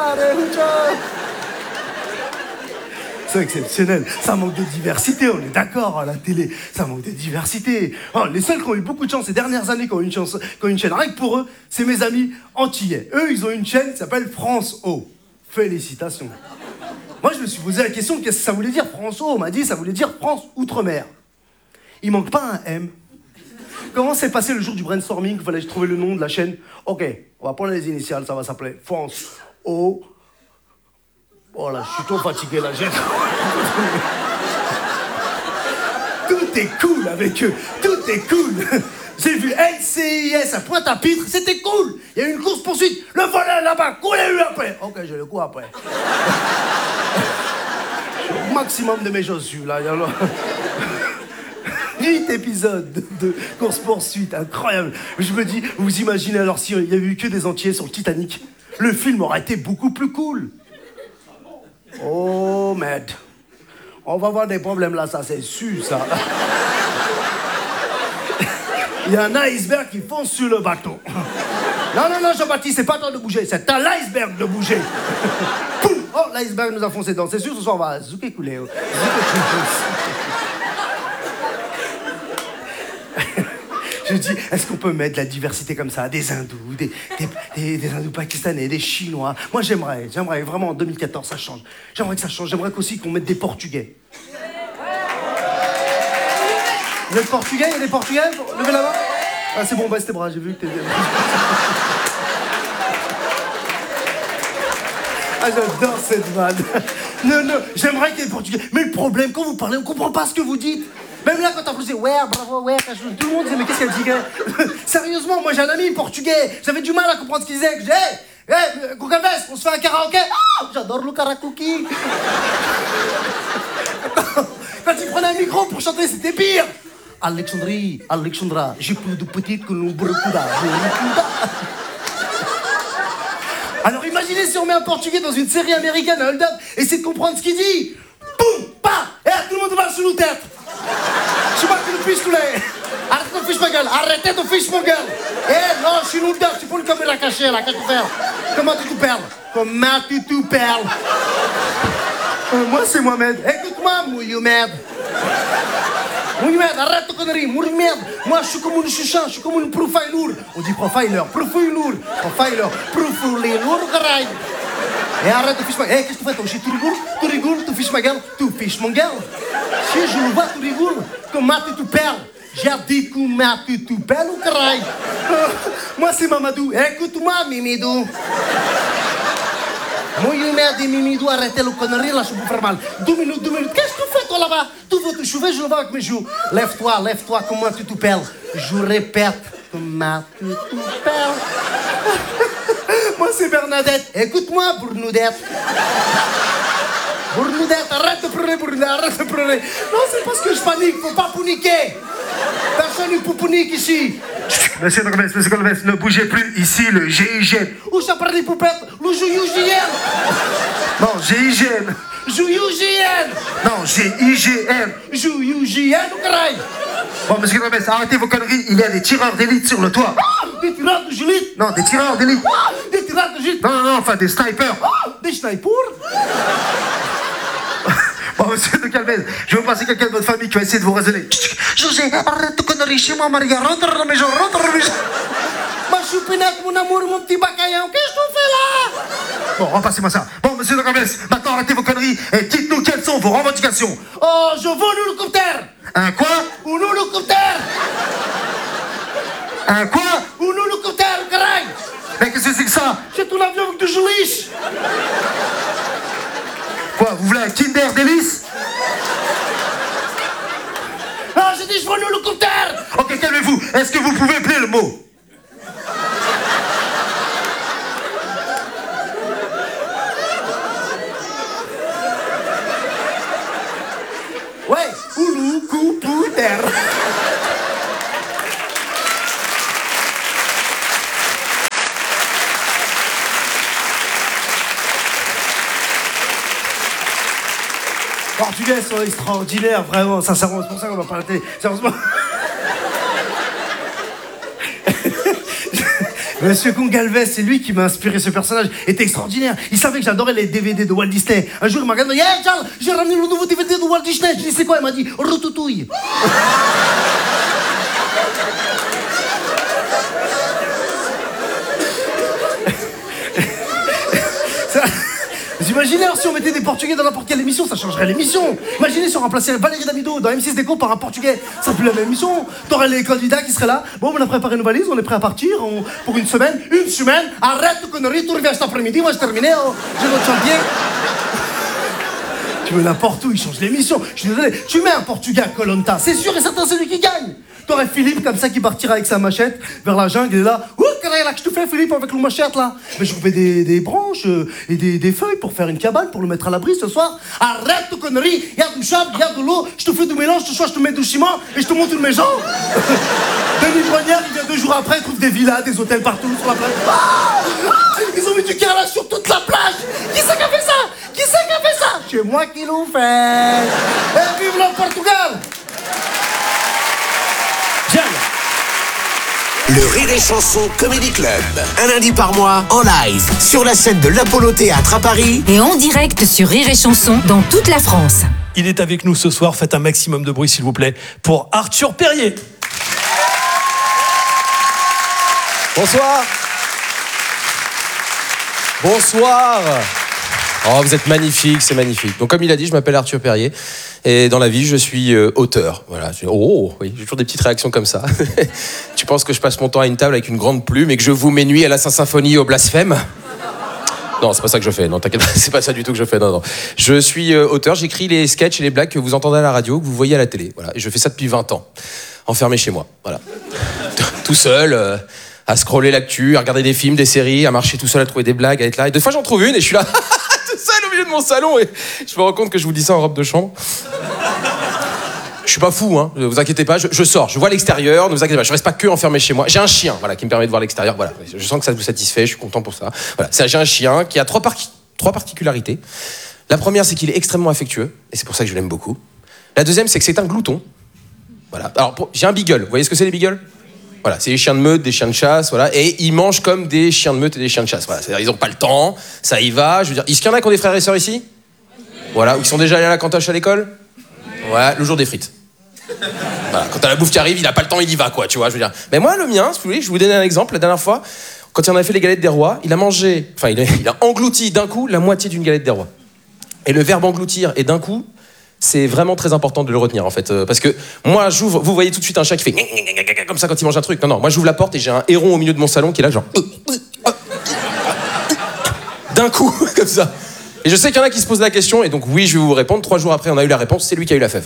C'est exceptionnel. Ça manque de diversité, on est d'accord à la télé. Ça manque de diversité. Oh, les seuls qui ont eu beaucoup de chance ces dernières années, qui ont une chaîne, rien que pour eux, c'est mes amis antillais. Eux, ils ont une chaîne qui s'appelle France O. Félicitations. Moi, je me suis posé la question, qu'est-ce que ça voulait dire France O? On m'a dit, ça voulait dire France Outre-mer. Il manque pas un M. Comment s'est passé le jour du brainstorming? Il fallait trouver le nom de la chaîne. Ok, on va prendre les initiales, ça va s'appeler France O. Oh là, je suis trop fatigué là. Tout est cool avec eux. Tout est cool. J'ai vu NCIS à Pointe-à-Pitre, c'était cool. Il y a eu une course-poursuite. Le voilà là-bas, courez-lui après. Ok, je le cours après. Au maximum de mes chaussures là. 8 épisodes de course-poursuite, incroyable. Je me dis, vous imaginez alors s'il y avait eu que des entiers sur le Titanic, le film aurait été beaucoup plus cool. Oh, merde. On va avoir des problèmes là, ça c'est sûr, ça. Il y a un iceberg qui fonce sur le bateau. Non, Jean-Baptiste, c'est pas toi de bouger, c'est à l'iceberg de bouger. Poum! Oh, l'iceberg nous a foncé dedans. C'est sûr, ce soir, on va zouker couler. Je dis, est-ce qu'on peut mettre de la diversité comme ça? Des hindous, des hindous pakistanais, des chinois. Moi, j'aimerais vraiment en 2014, ça change. J'aimerais que ça change. J'aimerais aussi qu'on mette des portugais. Vous êtes portugais? Il y a des portugais? Levez la main. Ah, c'est bon, baisse tes bras, j'ai vu que t'es... Ah, j'adore cette vanne. Non, j'aimerais qu'il y ait des portugais. Mais le problème, quand vous parlez, on comprend pas ce que vous dites. Même là, quand t'applaudissez, ouais, bravo, ouais, tout le monde disait, mais qu'est-ce qu'elle dit? Sérieusement, moi j'ai un ami portugais, j'avais du mal à comprendre ce qu'il disait. Je dis, hey, Gougavès, on se fait un karaoké? Ah, j'adore le karaoké. Quand il prenait un micro pour chanter, c'était pire. Alexandra, j'ai plus de petite que le Brucuda. Alors imaginez si on met un portugais dans une série américaine à Hold Up, essayez de comprendre ce qu'il dit. Boum, pa, et tout le monde va sous nos têtes. Je sais pas que le fiche tous les. Arrête de fiche ma gueule, arrêtez de fiche ma gueule. Eh non, je suis nous dedans, tu peux une caméra cachée là, qu'est-ce que tu fais? Comment tu te perds? Comment tu te perds? Moi c'est Mohamed. Écoute-moi. écoute-moi, mouille merde. Mouille merde, arrête tes conneries, mouille merde. Moi, je suis comme une chuchan, je suis comme une profiler. On dit profiler, caray. Et arrête de ficher ma gueule. Qu'est-ce que tu fais, toi? Tu rigoles, tu fiches ma gueule, tu fiches mon gueule. Si je le vois, tu rigoles. Comment tu perds? J'ai dit comment tu perds, ou caray. Moi, c'est Mamadou. Écoute-moi, Mimidou. Mouille merde et Mimidou, arrêtez le connerie, là, je peux faire mal. 2 minutes. Qu'est-ce que tu fais, toi, là-bas? Tu veux te chouver, je le vois avec mes joues. Lève-toi, comment tu t'appelles? Je répète, comment tu t'appelles? Moi, c'est Bernadette. Écoute-moi, Bournoudette. Bournoudette, arrête de pleurer, Non, c'est parce que je panique, faut pas paniquer. Personne ne peut paniquer ici. Monsieur Colbès, ne bougez plus, ici le GIGN. Où ça parle des poupettes? Le GIGN. Non, GIGN. GIGN. Non, GIGN. GIGN ou caray? Bon, monsieur Colbès, arrêtez vos conneries, il y a des tireurs d'élite sur le toit. Des tireurs de gélite? Non, des tireurs d'élite. Des tireurs de gélite? Non, enfin des snipers. Des snipers? Bon, monsieur de Calvez, je vais vous passer quelqu'un de votre famille qui va essayer de vous raisonner. José, arrête de conneries chez moi, Maria. Rentre à la maison. Ma choupinette, mon amour, mon petit bacaillon, qu'est-ce que tu fais là? Bon, repassez-moi ça. Bon, monsieur de Calvez, maintenant arrêtez vos conneries et dites-nous quelles sont vos revendications. Oh, je veux un hélicoptère. Un quoi? Un hélicoptère. Un quoi? Un hélicoptère, caray. Mais qu'est-ce que c'est que ça? C'est un avion avec du geliche. Quoi, vous voulez un Kinder Délice? Ah, j'ai dit je veux un hélicoptère. Ok, calmez-vous. Est-ce que vous pouvez appeler le mot? Ouais, hélicoptère. Portugais sont extraordinaires, vraiment, sincèrement, c'est pour ça qu'on va pas à la télé. Sérieusement. Monsieur Gongalves, c'est lui qui m'a inspiré ce personnage. Il était extraordinaire. Il savait que j'adorais les DVD de Walt Disney. Un jour, il m'a regardé, hey Charles, j'ai ramené le nouveau DVD de Walt Disney. Je lui ai dit, c'est quoi? Il m'a dit, Routouille. Vous imaginez alors si on mettait des Portugais dans n'importe quelle émission, ça changerait l'émission. Imaginez si on remplaçait Valérie Damido dans M6 Déco par un Portugais, ça serait plus la même émission. T'aurais les candidats qui seraient là. Bon, on a préparé nos valises, on est prêt à partir pour une semaine. Une semaine, arrête de conneries, tu reviens cet après-midi, moi je terminé, j'ai notre chantier. Tu veux n'importe où, il change l'émission. Je suis désolé, tu mets un Portugais à Koh Lanta, c'est sûr et certain c'est lui qui gagne. T'aurais Philippe comme ça qui partira avec sa machette vers la jungle, il est là. Ouh, qu'est-ce que tu fais Philippe avec le machette là? Mais je coupais des branches et des feuilles pour faire une cabane pour le mettre à l'abri ce soir. Arrête de conneries, il y a du sable, il y a de l'eau, je te fais du mélange, ce soir je te mets du ciment et je te monte une maison. Denis Brognière, il vient 2 jours après, il trouve des villas, des hôtels partout sur la plage. Ils ont mis du carrelage sur toute la plage. Qui c'est qui a fait ça? Qui c'est qui a fait ça? C'est moi qui l'ai fait. Et vive le Portugal. Le Rire et Chanson Comedy Club. Un lundi par mois, en live, sur la scène de l'Apollo Théâtre à Paris. Et en direct sur Rire et Chanson dans toute la France. Il est avec nous ce soir, faites un maximum de bruit s'il vous plaît, pour Arthur Perrier. Bonsoir. Bonsoir. Oh, vous êtes magnifique, c'est magnifique. Donc comme il a dit, je m'appelle Arthur Perrier et dans la vie, je suis auteur. Voilà. Oh, oui, j'ai toujours des petites réactions comme ça. Tu penses que je passe mon temps à une table avec une grande plume et que je vous mes nuits à la Saint-Symphonie au blasphème? Non, c'est pas ça que je fais. Non, t'inquiète pas, c'est pas ça du tout que je fais. Non. Je suis auteur, j'écris les sketchs et les blagues que vous entendez à la radio, que vous voyez à la télé. Voilà. Et je fais ça depuis 20 ans. Enfermé chez moi. Voilà. Tout seul, à scroller l'actu, à regarder des films, des séries, à marcher tout seul, à trouver des blagues, à être là. Et des fois, j'en trouve une et je suis là, tout seul au milieu de mon salon. Et je me rends compte que je vous dis ça en robe de chambre. Je suis pas fou, hein. Ne vous inquiétez pas, je sors, je vois l'extérieur, ne vous inquiétez pas, je reste pas que enfermé chez moi. J'ai un chien, voilà, qui me permet de voir l'extérieur, voilà. Je sens que ça vous satisfait, je suis content pour ça. Voilà, j'ai un chien qui a trois particularités. La première, c'est qu'il est extrêmement affectueux, et c'est pour ça que je l'aime beaucoup. La deuxième, c'est que c'est un glouton. Voilà. Alors, j'ai un beagle. Vous voyez ce que c'est les beagles? Voilà, c'est des chiens de meute, des chiens de chasse, voilà, et ils mangent comme des chiens de meute et des chiens de chasse. Voilà, c'est-à-dire ils ont pas le temps, ça y va. Je veux dire, est-ce qu'il y en a qui ont des frères et sœurs ici? Voilà, ou qui sont déjà allés à la cantoche à l'école? Ouais, le jour des frites. Voilà, quand t'as la bouffe qui arrive, il a pas le temps, il y va, quoi, tu vois, je veux dire. Mais moi, le mien, si vous voulez, je vais vous donner un exemple. La dernière fois, quand il en a fait les galettes des rois, il a englouti d'un coup la moitié d'une galette des rois. Et le verbe engloutir et d'un coup, c'est vraiment très important de le retenir, en fait. Parce que moi, j'ouvre, vous voyez tout de suite un chat qui fait comme ça quand il mange un truc. Non, moi, j'ouvre la porte et j'ai un héron au milieu de mon salon qui est là, genre. D'un coup, comme ça. Et je sais qu'il y en a qui se posent la question, et donc oui, je vais vous répondre. 3 jours après, on a eu la réponse, c'est lui qui a eu la fève.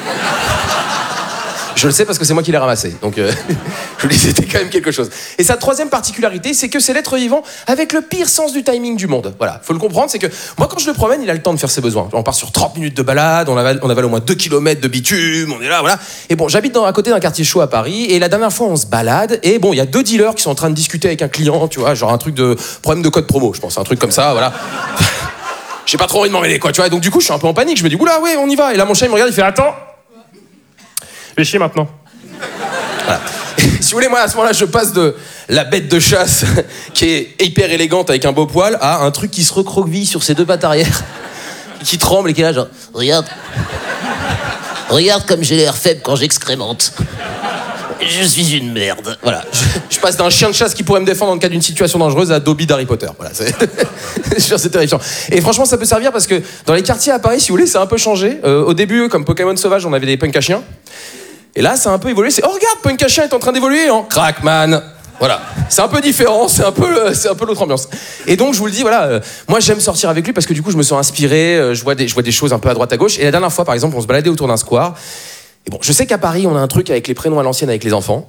Je le sais parce que c'est moi qui l'ai ramassé. Donc, je vous dis, c'était quand même quelque chose. Et sa troisième particularité, c'est que c'est l'être vivant avec le pire sens du timing du monde. Voilà, faut le comprendre, c'est que moi, quand je le promène, il a le temps de faire ses besoins. On part sur 30 minutes de balade, on avale au moins 2 km de bitume, on est là, voilà. Et bon, j'habite à côté d'un quartier chaud à Paris, et la dernière fois, on se balade, et bon, il y a 2 dealers qui sont en train de discuter avec un client, tu vois, genre un truc de problème de code promo, je pense, un truc comme ça, voilà. J'ai pas trop envie de m'en mêler, quoi, tu vois. Et donc, du coup, je suis un peu en panique, je me dis, oula, ouais, on y va. Et là, mon chat, il me regarde, il fait, attends, je vais chier maintenant. Voilà. Si vous voulez, moi à ce moment-là, je passe de la bête de chasse qui est hyper élégante avec un beau poil à un truc qui se recroqueville sur ses 2 pattes arrière, qui tremble et qui est là genre regarde comme j'ai l'air faible quand j'excrémente. Je suis une merde. Voilà. Je passe d'un chien de chasse qui pourrait me défendre dans le cas d'une situation dangereuse à Dobby d'Harry Potter. Voilà, c'est terrifiant. Et franchement, ça peut servir parce que dans les quartiers à Paris, si vous voulez, ça a un peu changé. Au début, comme Pokémon sauvage, on avait des punks à chiens. Et là, ça a un peu évolué. C'est oh regarde, Punk à chien est en train d'évoluer en Crackman. Voilà, c'est un peu différent, c'est un peu l'autre ambiance. Et donc je vous le dis, voilà, moi j'aime sortir avec lui parce que du coup je me sens inspiré, je vois des choses un peu à droite à gauche. Et la dernière fois, par exemple, on se baladait autour d'un square. Et bon, je sais qu'à Paris, on a un truc avec les prénoms à l'ancienne avec les enfants.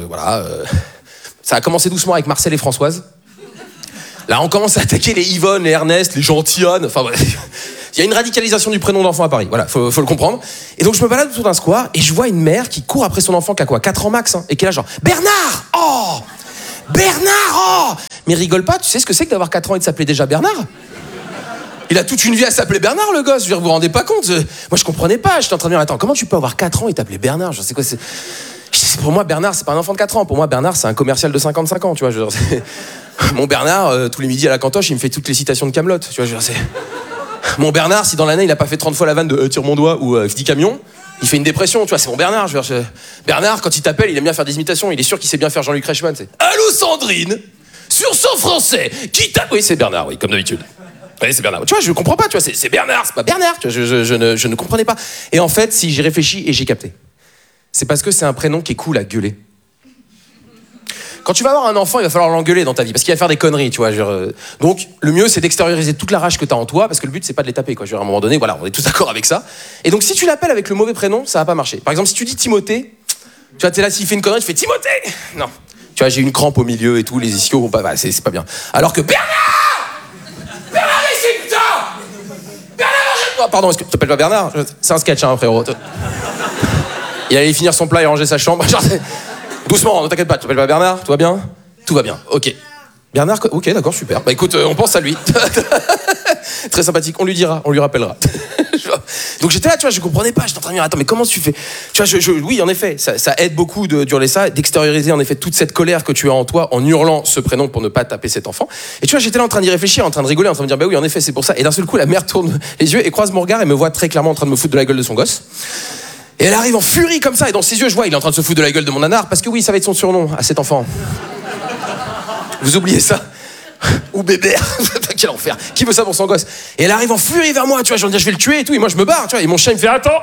Ça a commencé doucement avec Marcel et Françoise. Là, on commence à attaquer les Yvonne, les Ernest, les Gentillonne. Enfin, voilà. Il y a une radicalisation du prénom d'enfant à Paris. Voilà, faut le comprendre. Et donc, je me balade autour d'un square et je vois une mère qui court après son enfant qui a quoi, 4 ans max, hein, et qui est là genre Bernard. Oh, Bernard. Oh. Mais rigole pas. Tu sais ce que c'est que d'avoir 4 ans et de s'appeler déjà Bernard? Il a toute une vie à s'appeler Bernard, le gosse. Je veux dire, vous vous rendez pas compte? Moi, je comprenais pas. J'étais en train de me dire, attends, comment tu peux avoir 4 ans et t'appeler Bernard? Je sais quoi, c'est. Pour moi, Bernard, c'est pas un enfant de 4 ans. Pour moi, Bernard, c'est un commercial de 55 ans, tu vois. Je veux dire, mon Bernard, tous les midis à la cantoche, il me fait toutes les citations de Kaamelott, tu vois. Je veux dire, c'est. Mon Bernard, si dans l'année, il a pas fait 30 fois la vanne de tire mon doigt ou 10 camions, il fait une dépression, tu vois. C'est mon Bernard. Je veux dire, Bernard, quand il t'appelle, il aime bien faire des imitations. Il est sûr qu'il sait bien faire Jean-Luc Reichmann. C'est allô Sandrine, sur son français, qui t'a. Oui, c'est Bernard, oui, comme d'habitude. Oui, c'est Bernard. Tu vois, je comprends pas, tu vois, c'est Bernard, c'est pas Bernard. Tu vois, je ne comprenais pas. Et en fait, si j'ai réfléchi et j'ai capté, c'est parce que c'est un prénom qui est cool à gueuler. Quand tu vas avoir un enfant, il va falloir l'engueuler dans ta vie, parce qu'il va faire des conneries, tu vois. Donc, le mieux, c'est d'extérioriser toute la rage que t'as en toi, parce que le but, c'est pas de les taper, quoi. À un moment donné, voilà, on est tous d'accord avec ça. Et donc, si tu l'appelles avec le mauvais prénom, ça va pas marcher. Par exemple, si tu dis Timothée, tu vois, t'es là, s'il fait une connerie, tu fais Timothée. Non. Tu vois, j'ai une crampe au milieu et tout, les ischios vont pas, bah, c'est pas bien. Alors que Bernard ici, putain Bernard, mange-toi. Pardon, est-ce que tu t'appelles pas Bernard? C'est un sketch, hein, frérot. Il allait finir son plat et ranger sa chambre. Genre, doucement, ne t'inquiète pas, tu t'appelles pas Bernard? Tout va bien? Tout va bien, ok. Bernard, ok, d'accord, super. Bah écoute, on pense à lui. Très sympathique, on lui dira, on lui rappellera. Donc j'étais là, tu vois, je comprenais pas, j'étais en train de me dire, attends, mais comment tu fais? Tu vois, oui, en effet, ça aide beaucoup d'hurler ça, d'extérioriser en effet toute cette colère que tu as en toi en hurlant ce prénom pour ne pas taper cet enfant. Et tu vois, j'étais là en train d'y réfléchir, en train de rigoler, en train de me dire, bah oui, en effet, c'est pour ça. Et d'un seul coup, la mère tourne les yeux et croise mon regard et me voit très clairement en train de me foutre de la gueule de son gosse. Et elle arrive en furie comme ça, et dans ses yeux, je vois, il est en train de se foutre de la gueule de mon nanar, parce que oui, ça va être son surnom à cet enfant. Vous oubliez ça? Ou bébé, quel enfer. Qui veut ça pour son gosse? Et elle arrive en furie vers moi, tu vois, je vais dire, je vais le tuer et tout, et moi je me barre, tu vois, et mon chien il me fait, attends,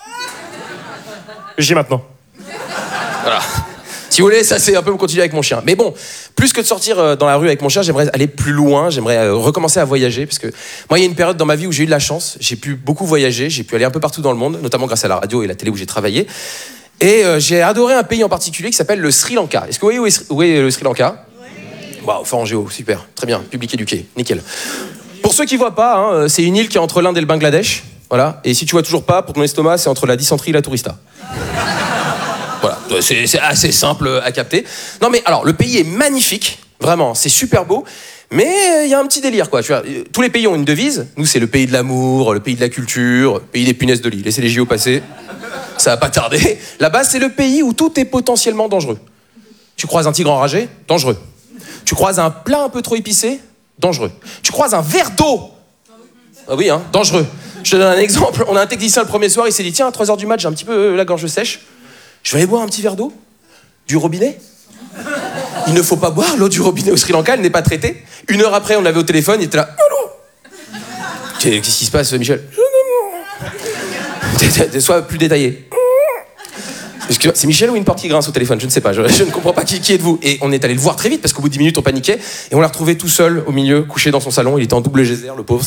j'ai maintenant. Voilà. Si vous voulez, ça c'est un peu continuer avec mon chien. Mais bon, plus que de sortir dans la rue avec mon chien, j'aimerais aller plus loin, j'aimerais recommencer à voyager, parce que moi il y a une période dans ma vie où j'ai eu de la chance, j'ai pu beaucoup voyager, j'ai pu aller un peu partout dans le monde, notamment grâce à la radio et la télé où j'ai travaillé. Et j'ai adoré un pays en particulier qui s'appelle le Sri Lanka. Est-ce que vous voyez où est le Sri Lanka? Waouh, fort en géo, super, très bien, public éduqué, nickel. Pour ceux qui voient pas, hein, c'est une île qui est entre l'Inde et le Bangladesh, voilà. Et si tu vois toujours pas, pour ton estomac, c'est entre la dysenterie et la tourista. Voilà, c'est assez simple à capter. Non mais alors, le pays est magnifique, vraiment, c'est super beau, mais il y a un petit délire, quoi. Tu vois, tous les pays ont une devise. Nous, c'est le pays de l'amour, le pays de la culture, le pays des punaises de lit. Laissez les JO passer, ça va pas tarder. Là-bas, c'est le pays où tout est potentiellement dangereux. Tu croises un tigre enragé, dangereux. Tu croises un plat un peu trop épicé, dangereux. Tu croises un verre d'eau, ah oui, hein, dangereux. Je te donne un exemple. On a un technicien le premier soir, il s'est dit tiens, à 3h du mat, j'ai un petit peu la gorge sèche. Je vais aller boire un petit verre d'eau du robinet. Il ne faut pas boire l'eau du robinet au Sri Lanka, elle n'est pas traitée. 1 heure après, on l'avait au téléphone, il était là. Allô. Qu'est-ce qui se passe, Michel? Sois plus détaillé. C'est Michel ou une porte qui grince au téléphone? Je ne sais pas, je ne comprends pas qui êtes-vous. Et on est allé le voir très vite parce qu'au bout de 10 minutes on paniquait et on l'a retrouvé tout seul au milieu, couché dans son salon. Il était en double geyser, le pauvre,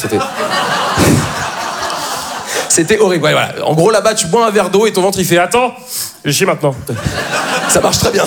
c'était horrible. Ouais, voilà. En gros, là-bas, tu bois un verre d'eau et ton ventre il fait attends, je chie maintenant. Ça marche très bien.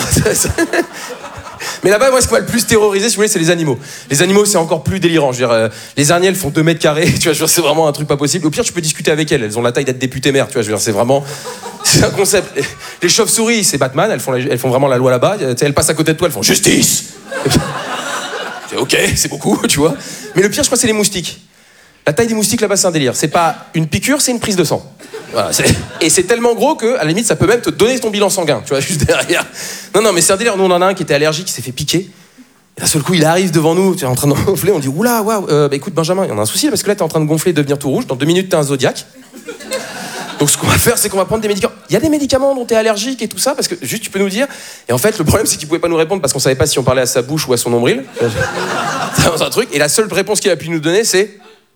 Mais là-bas, moi, ce qui m'a le plus terrorisé, si vous voulez, c'est les animaux. Les animaux, c'est encore plus délirant. Je veux dire, les araignées, elles font 2 mètres carrés. Tu vois, je veux dire, c'est vraiment un truc pas possible. Au pire, tu peux discuter avec elles. Elles ont la taille d'être députées maires. Tu vois, je veux dire, c'est vraiment, c'est un concept. Les chauves-souris, c'est Batman. Elles font vraiment la loi là-bas. Elles passent à côté de toi, elles font justice. C'est ok, c'est beaucoup, tu vois. Mais le pire, je crois, c'est les moustiques. La taille des moustiques là-bas, c'est un délire. C'est pas une piqûre, c'est une prise de sang. Voilà, et c'est tellement gros que, à la limite, ça peut même te donner ton bilan sanguin, tu vois, juste derrière. Non, mais c'est un délire. Nous, on en a un qui était allergique, qui s'est fait piquer. Et d'un seul coup, il arrive devant nous, tu es en train de gonfler. On dit oula, waouh, bah écoute, Benjamin, il y en a un souci parce que là, t'es en train de gonfler et de devenir tout rouge. Dans 2 minutes, t'es un zodiaque. Donc, ce qu'on va faire, c'est qu'on va prendre des médicaments. Il y a des médicaments dont t'es allergique et tout ça, parce que juste, tu peux nous dire. Et en fait, le problème, c'est qu'il pouvait pas nous répondre parce qu'on savait pas si on parlait à sa bouche ou à son nombril. C'est un truc. Et la seule réponse qu'il a pu nous donner, c'est.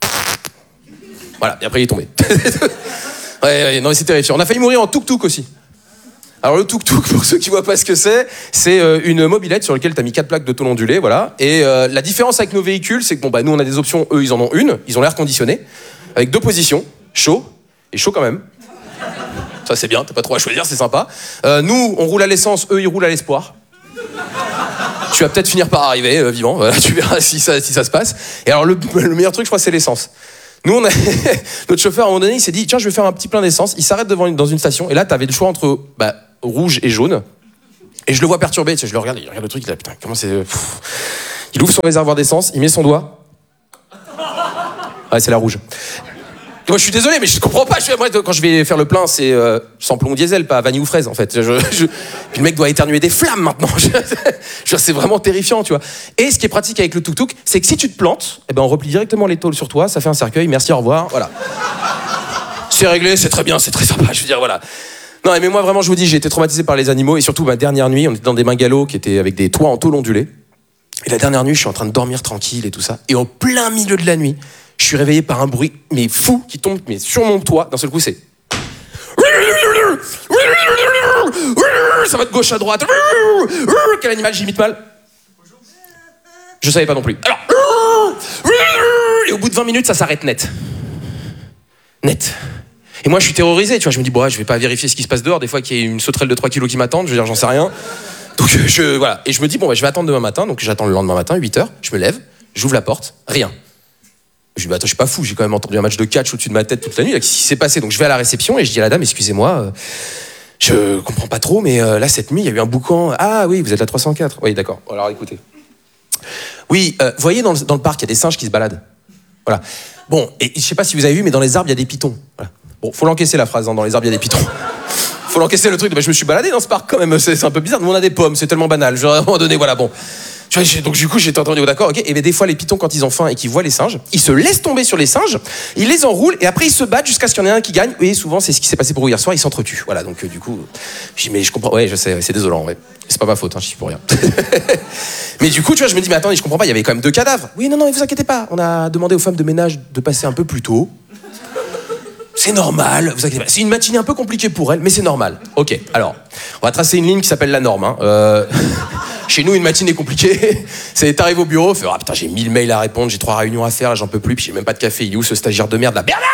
Voilà, et après il est tombé. Ouais, non mais c'est terrifiant. On a failli mourir en tuk-tuk aussi. Alors le tuk-tuk, pour ceux qui voient pas ce que c'est une mobilette sur laquelle t'as mis 4 plaques de tôle ondulée, voilà. Et la différence avec nos véhicules, c'est que bon bah nous on a des options, eux ils en ont une, ils ont l'air conditionné, avec 2 positions, chaud et chaud quand même. Ça c'est bien, t'as pas trop à choisir, c'est sympa. Nous on roule à l'essence, eux ils roulent à l'espoir. Tu vas peut-être finir par arriver vivant, voilà, tu verras si ça se passe. Et alors le meilleur truc je crois c'est l'essence. Nous, notre chauffeur, à un moment donné, il s'est dit, tiens, je vais faire un petit plein d'essence. Il s'arrête dans une station, et là, t'avais le choix entre rouge et jaune. Et je le vois perturbé, tu sais, je le regarde, il regarde le truc, il a putain, comment c'est. Il ouvre son réservoir d'essence, il met son doigt. Ouais, c'est la rouge. Et moi, je suis désolé, mais je comprends pas. Moi, quand je vais faire le plein, c'est samplon diesel, pas vanille ou fraise, en fait. Puis le mec doit éternuer des flammes maintenant. C'est vraiment terrifiant, tu vois. Et ce qui est pratique avec le tuk-tuk, c'est que si tu te plantes, eh ben, on replie directement les tôles sur toi, ça fait un cercueil, merci, au revoir, voilà. C'est réglé, c'est très bien, c'est très sympa, je veux dire, voilà. Non, mais moi, vraiment, je vous dis, j'ai été traumatisé par les animaux, et surtout, ma dernière nuit, on était dans des bungalows qui étaient avec des toits en tôle ondulée. Et la dernière nuit, je suis en train de dormir tranquille et tout ça. Et au plein milieu de la nuit, je suis réveillé par un bruit, mais fou, qui tombe mais sur mon toit. D'un seul coup, c'est... Ça va de gauche à droite. Quel animal j'imite mal? Je savais pas non plus. Alors... Et au bout de 20 minutes, ça s'arrête net. Net. Et moi, je suis terrorisé, tu vois. Je me dis, bon, je vais pas vérifier ce qui se passe dehors. Des fois, qu'il y a une sauterelle de 3 kilos qui m'attend, je veux dire, j'en sais rien. Donc, voilà. Et je me dis, bon, je vais attendre demain matin. Donc, j'attends le lendemain matin, 8h. Je me lève, j'ouvre la porte, rien. Je dis, bah, attends, je suis pas fou, j'ai quand même entendu un match de catch au-dessus de ma tête toute la nuit. Qu'est-ce qui s'est passé? Donc je vais à la réception et je dis à la dame, excusez-moi, je comprends pas trop, mais là, cette nuit, il y a eu un boucan. Ah oui, vous êtes à 304. Oui, d'accord. Alors écoutez. Oui, vous voyez, dans le parc, il y a des singes qui se baladent. Voilà. Bon, et je sais pas si vous avez vu, mais dans les arbres, il y a des pitons. Voilà. Bon, faut l'encaisser la phrase, hein, dans les arbres, il y a des pitons. Faut l'encaisser le truc. Bah, je me suis baladé dans ce parc quand même, c'est un peu bizarre. Nous, on a des pommes, c'est tellement banal. Genre, à un moment donné, voilà, bon. Donc du coup j'étais entendu, d'accord, ok. Et bien des fois les pitons quand ils ont faim et qu'ils voient les singes, ils se laissent tomber sur les singes, ils les enroulent et après ils se battent jusqu'à ce qu'il y en ait un qui gagne. Et souvent c'est ce qui s'est passé pour vous hier soir, ils s'entretuent. Voilà, donc du coup, je dis mais je comprends, ouais je sais, c'est désolant, ouais. C'est pas ma faute, hein, je suis pour rien. Mais du coup tu vois, je me dis mais attendez, je comprends pas, il y avait quand même 2 cadavres. Oui non, mais vous inquiétez pas, on a demandé aux femmes de ménage de passer un peu plus tôt. C'est normal, vous inquiétez pas. C'est une matinée un peu compliquée pour elle, mais c'est normal. Ok, alors, on va tracer une ligne qui s'appelle la norme. Hein. Chez nous, une matinée compliquée, c'est t'arrives au bureau, fais, ah putain, j'ai 1000 mails à répondre, j'ai 3 réunions à faire, là, j'en peux plus, puis j'ai même pas de café. Il est où ce stagiaire de merde là? Bernard!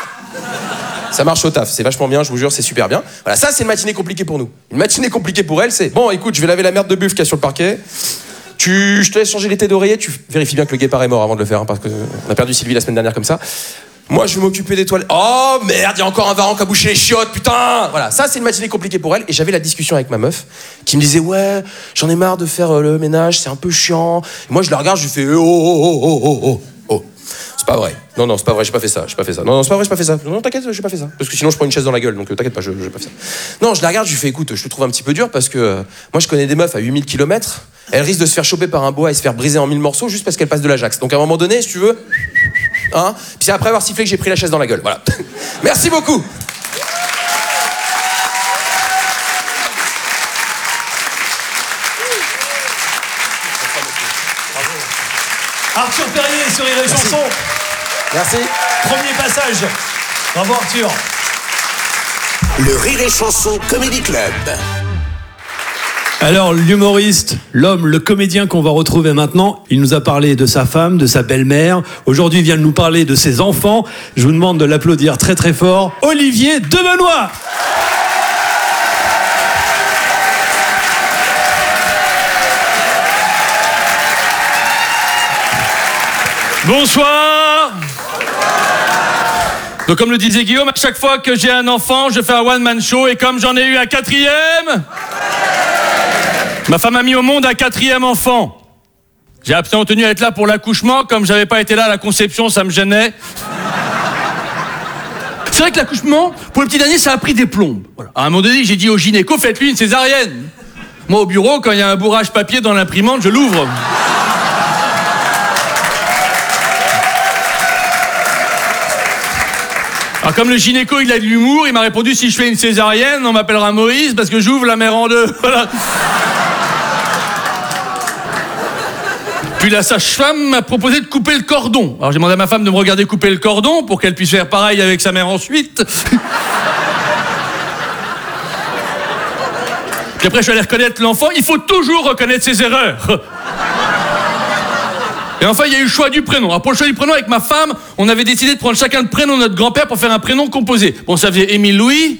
Ça marche au taf, c'est vachement bien, je vous jure, c'est super bien. Voilà, ça c'est une matinée compliquée pour nous. Une matinée compliquée pour elle, c'est bon, écoute, je vais laver la merde de buff qu'il y a sur le parquet. Je te laisse changer l'été d'oreiller, tu vérifies bien que le guépard est mort avant de le faire, hein, parce qu'on a perdu Sylvie la semaine dernière comme ça. Moi, je vais m'occuper des toilettes. Oh merde, il y a encore un varan qui a bouché les chiottes, putain! Voilà, ça c'est une matinée compliquée pour elle. Et j'avais la discussion avec ma meuf qui me disait ouais, j'en ai marre de faire le ménage, c'est un peu chiant. Et moi, je la regarde, je lui fais oh. C'est pas vrai. Non, c'est pas vrai, j'ai pas fait ça. Non, c'est pas vrai, j'ai pas fait ça. Non, t'inquiète, j'ai pas fait ça. Parce que sinon, je prends une chaise dans la gueule, donc t'inquiète pas, j'ai pas fait ça. Non, je la regarde, je lui fais écoute, je te trouve un petit peu dur parce que moi, je connais des meufs à 8000 km. Elles risquent de se faire choper par un boa et se faire briser en 1000 morceaux juste parce qu'elles passent de l'Ajax. Donc à un moment donné, si tu veux. Hein. Puis c'est après avoir sifflé que j'ai pris la chaise dans la gueule. Voilà. Merci beaucoup. Arthur Perrier sur Rire et Chanson. Merci. Premier passage. Bravo Arthur. Le Rire et Chanson Comedy Club. Alors, l'humoriste, l'homme, le comédien qu'on va retrouver maintenant, il nous a parlé de sa femme, de sa belle-mère. Aujourd'hui, il vient de nous parler de ses enfants. Je vous demande de l'applaudir très très fort. Olivier Debenoît. Bonsoir. Donc comme le disait Guillaume, à chaque fois que j'ai un enfant, je fais un one-man show et comme j'en ai eu un 4e, ma femme a mis au monde un 4e enfant. J'ai absolument tenu à être là pour l'accouchement, comme j'avais pas été là à la conception, ça me gênait. C'est vrai que l'accouchement, pour le petit dernier, ça a pris des plombes. Voilà. À un moment donné, j'ai dit au gynéco, faites-lui une césarienne. Moi au bureau, quand il y a un bourrage papier dans l'imprimante, je l'ouvre. Alors comme le gynéco il a de l'humour, il m'a répondu si je fais une césarienne, on m'appellera Moïse parce que j'ouvre la mère en deux. Voilà. Puis la sage-femme m'a proposé de couper le cordon. Alors j'ai demandé à ma femme de me regarder couper le cordon pour qu'elle puisse faire pareil avec sa mère ensuite. Puis après je suis allé reconnaître l'enfant, il faut toujours reconnaître ses erreurs. Et enfin, il y a eu le choix du prénom. Alors pour le choix du prénom, avec ma femme, on avait décidé de prendre chacun le prénom de notre grand-père pour faire un prénom composé. Bon, ça faisait Émile Louis.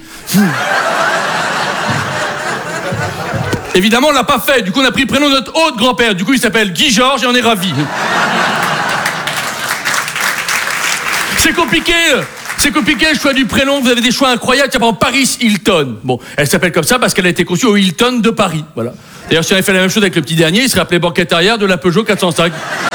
Évidemment, on l'a pas fait. Du coup, on a pris le prénom de notre autre grand-père. Du coup, il s'appelle Guy Georges et on est ravis. C'est compliqué. C'est compliqué le choix du prénom. Vous avez des choix incroyables. Tiens, par exemple, Paris Hilton. Bon, elle s'appelle comme ça parce qu'elle a été conçue au Hilton de Paris. Voilà. D'ailleurs, si on avait fait la même chose avec le petit dernier, il serait appelé banquette arrière de la Peugeot 405.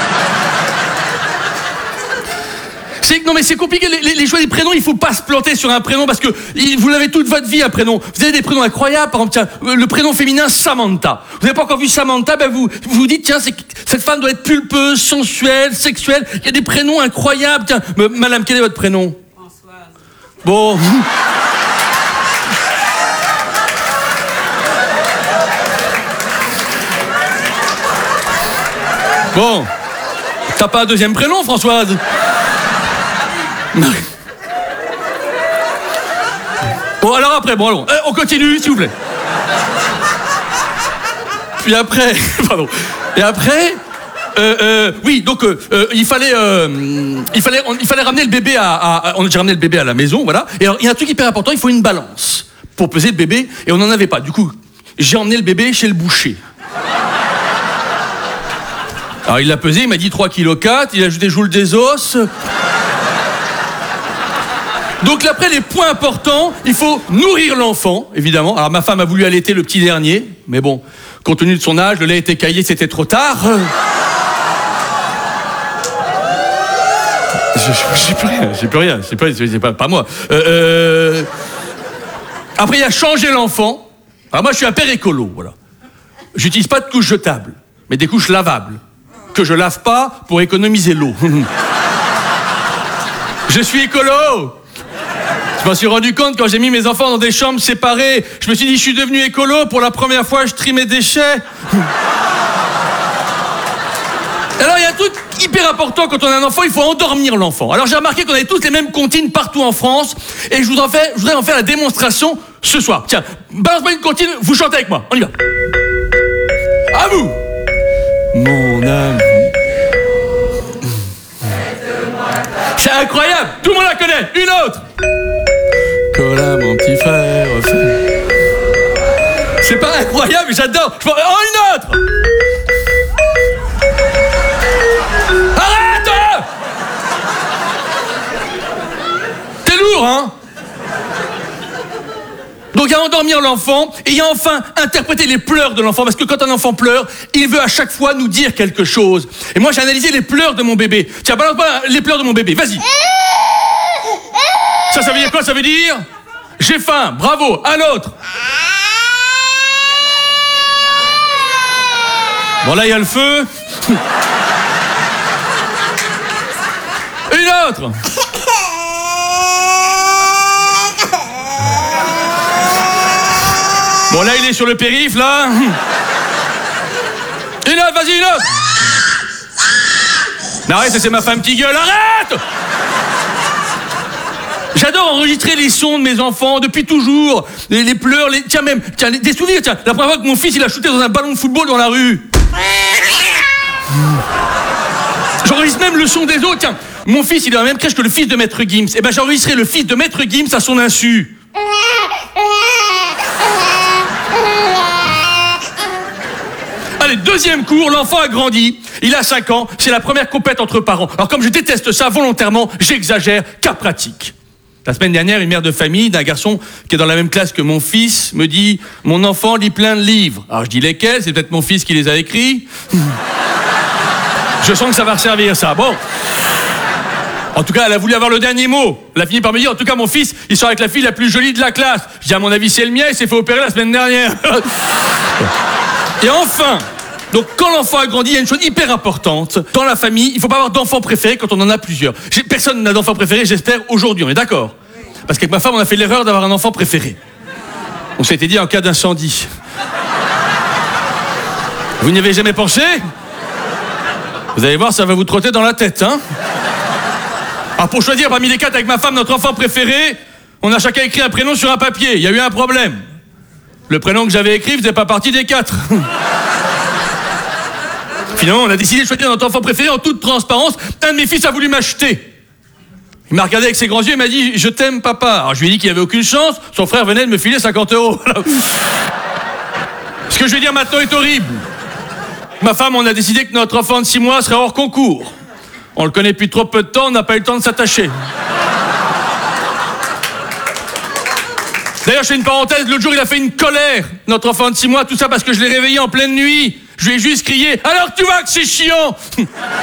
Non mais c'est compliqué, les choix des prénoms, il faut pas se planter sur un prénom parce que vous l'avez toute votre vie un prénom. Vous avez des prénoms incroyables, par exemple, tiens, le prénom féminin Samantha. Vous n'avez pas encore vu Samantha, ben vous dites, tiens, cette femme doit être pulpeuse, sensuelle, sexuelle. Il y a des prénoms incroyables. Tiens, madame, quel est votre prénom? Françoise. Bon. Bon. T'as pas un deuxième prénom, Françoise? Bon alors après, bon allons, on continue s'il vous plaît. Puis après, pardon. Et après, oui donc il fallait ramener le bébé on a déjà ramené le bébé à la maison, voilà. Et alors il y a un truc hyper important, il faut une balance pour peser le bébé et on n'en avait pas. Du coup, j'ai emmené le bébé chez le boucher. Alors il l'a pesé, il m'a dit 3,4 kg, il a ajouté joule des os. Donc après les points importants, il faut nourrir l'enfant, évidemment. Alors ma femme a voulu allaiter le petit dernier, mais bon, compte tenu de son âge, le lait était caillé, c'était trop tard. J'ai plus rien, c'est pas moi. Après il y a changé l'enfant. Alors moi je suis un père écolo, voilà. J'utilise pas de couches jetables, mais des couches lavables, que je lave pas pour économiser l'eau. Je suis écolo. Je m'en suis rendu compte quand j'ai mis mes enfants dans des chambres séparées. Je me suis dit, je suis devenu écolo. Pour la première fois, je trie mes déchets. Alors, il y a un truc hyper important quand on a un enfant, il faut endormir l'enfant. Alors, j'ai remarqué qu'on avait tous les mêmes comptines partout en France. Et je voudrais en faire la démonstration ce soir. Tiens, balance-moi une comptine, vous chantez avec moi. On y va. À vous. Mon âme. C'est incroyable. Tout le monde la connaît. Une autre. Cola, mon petit frère. C'est pas incroyable, j'adore. Oh, une autre. Arrête. T'es lourd, hein. Donc il y a endormir l'enfant et il y a enfin interpréter les pleurs de l'enfant parce que quand un enfant pleure, il veut à chaque fois nous dire quelque chose. Et moi j'ai analysé les pleurs de mon bébé. Tiens, balance-moi les pleurs de mon bébé, vas-y. Ça veut dire quoi? Ça veut dire j'ai faim, bravo, un autre. Bon là il y a le feu. Une autre. Bon, là, il est sur le périph', là. Une autre, vas-y, une autre. Non, arrête, c'est ma femme qui gueule, arrête. J'adore enregistrer les sons de mes enfants depuis toujours. Les pleurs, tiens, des souvenirs. Tiens, la première fois que mon fils, il a shooté dans un ballon de football dans la rue. J'enregistre même le son des autres. Tiens, mon fils, il est dans la même crèche que le fils de Maître Gims. Eh ben, j'enregistrerai le fils de Maître Gims à son insu. Allez, deuxième cours, l'enfant a grandi, il a 5 ans, c'est la première compète entre parents. Alors comme je déteste ça volontairement, j'exagère, cas pratique. La semaine dernière, une mère de famille d'un garçon qui est dans la même classe que mon fils me dit « Mon enfant lit plein de livres ». Alors je dis « Lesquels ? C'est peut-être mon fils qui les a écrits ?» Je sens que ça va servir ça. Bon. En tout cas, elle a voulu avoir le dernier mot. Elle a fini par me dire, en tout cas, mon fils, il sort avec la fille la plus jolie de la classe. Je dis, à mon avis, c'est le mien, il s'est fait opérer la semaine dernière. Et enfin, donc quand l'enfant a grandi, il y a une chose hyper importante. Dans la famille, il ne faut pas avoir d'enfant préféré quand on en a plusieurs. Personne n'a d'enfant préféré, j'espère, aujourd'hui, on est d'accord ? Parce qu'avec ma femme, on a fait l'erreur d'avoir un enfant préféré. On s'était dit en cas d'incendie. Vous n'y avez jamais pensé ? Vous allez voir, ça va vous trotter dans la tête, hein ? Alors pour choisir parmi les 4 avec ma femme notre enfant préféré, on a chacun écrit un prénom sur un papier. Il y a eu un problème. Le prénom que j'avais écrit faisait pas partie des 4. Finalement, on a décidé de choisir notre enfant préféré en toute transparence. Un de mes fils a voulu m'acheter. Il m'a regardé avec ses grands yeux et m'a dit « Je t'aime, papa ». Alors je lui ai dit qu'il avait aucune chance. Son frère venait de me filer 50 €. Ce que je vais dire maintenant est horrible. Ma femme, on a décidé que notre enfant de 6 mois serait hors concours. On le connaît depuis trop peu de temps, on n'a pas eu le temps de s'attacher. D'ailleurs, je fais une parenthèse, l'autre jour, il a fait une colère, notre enfant de 6 mois, tout ça parce que je l'ai réveillé en pleine nuit. Je lui ai juste crié « Alors tu vois que c'est chiant !»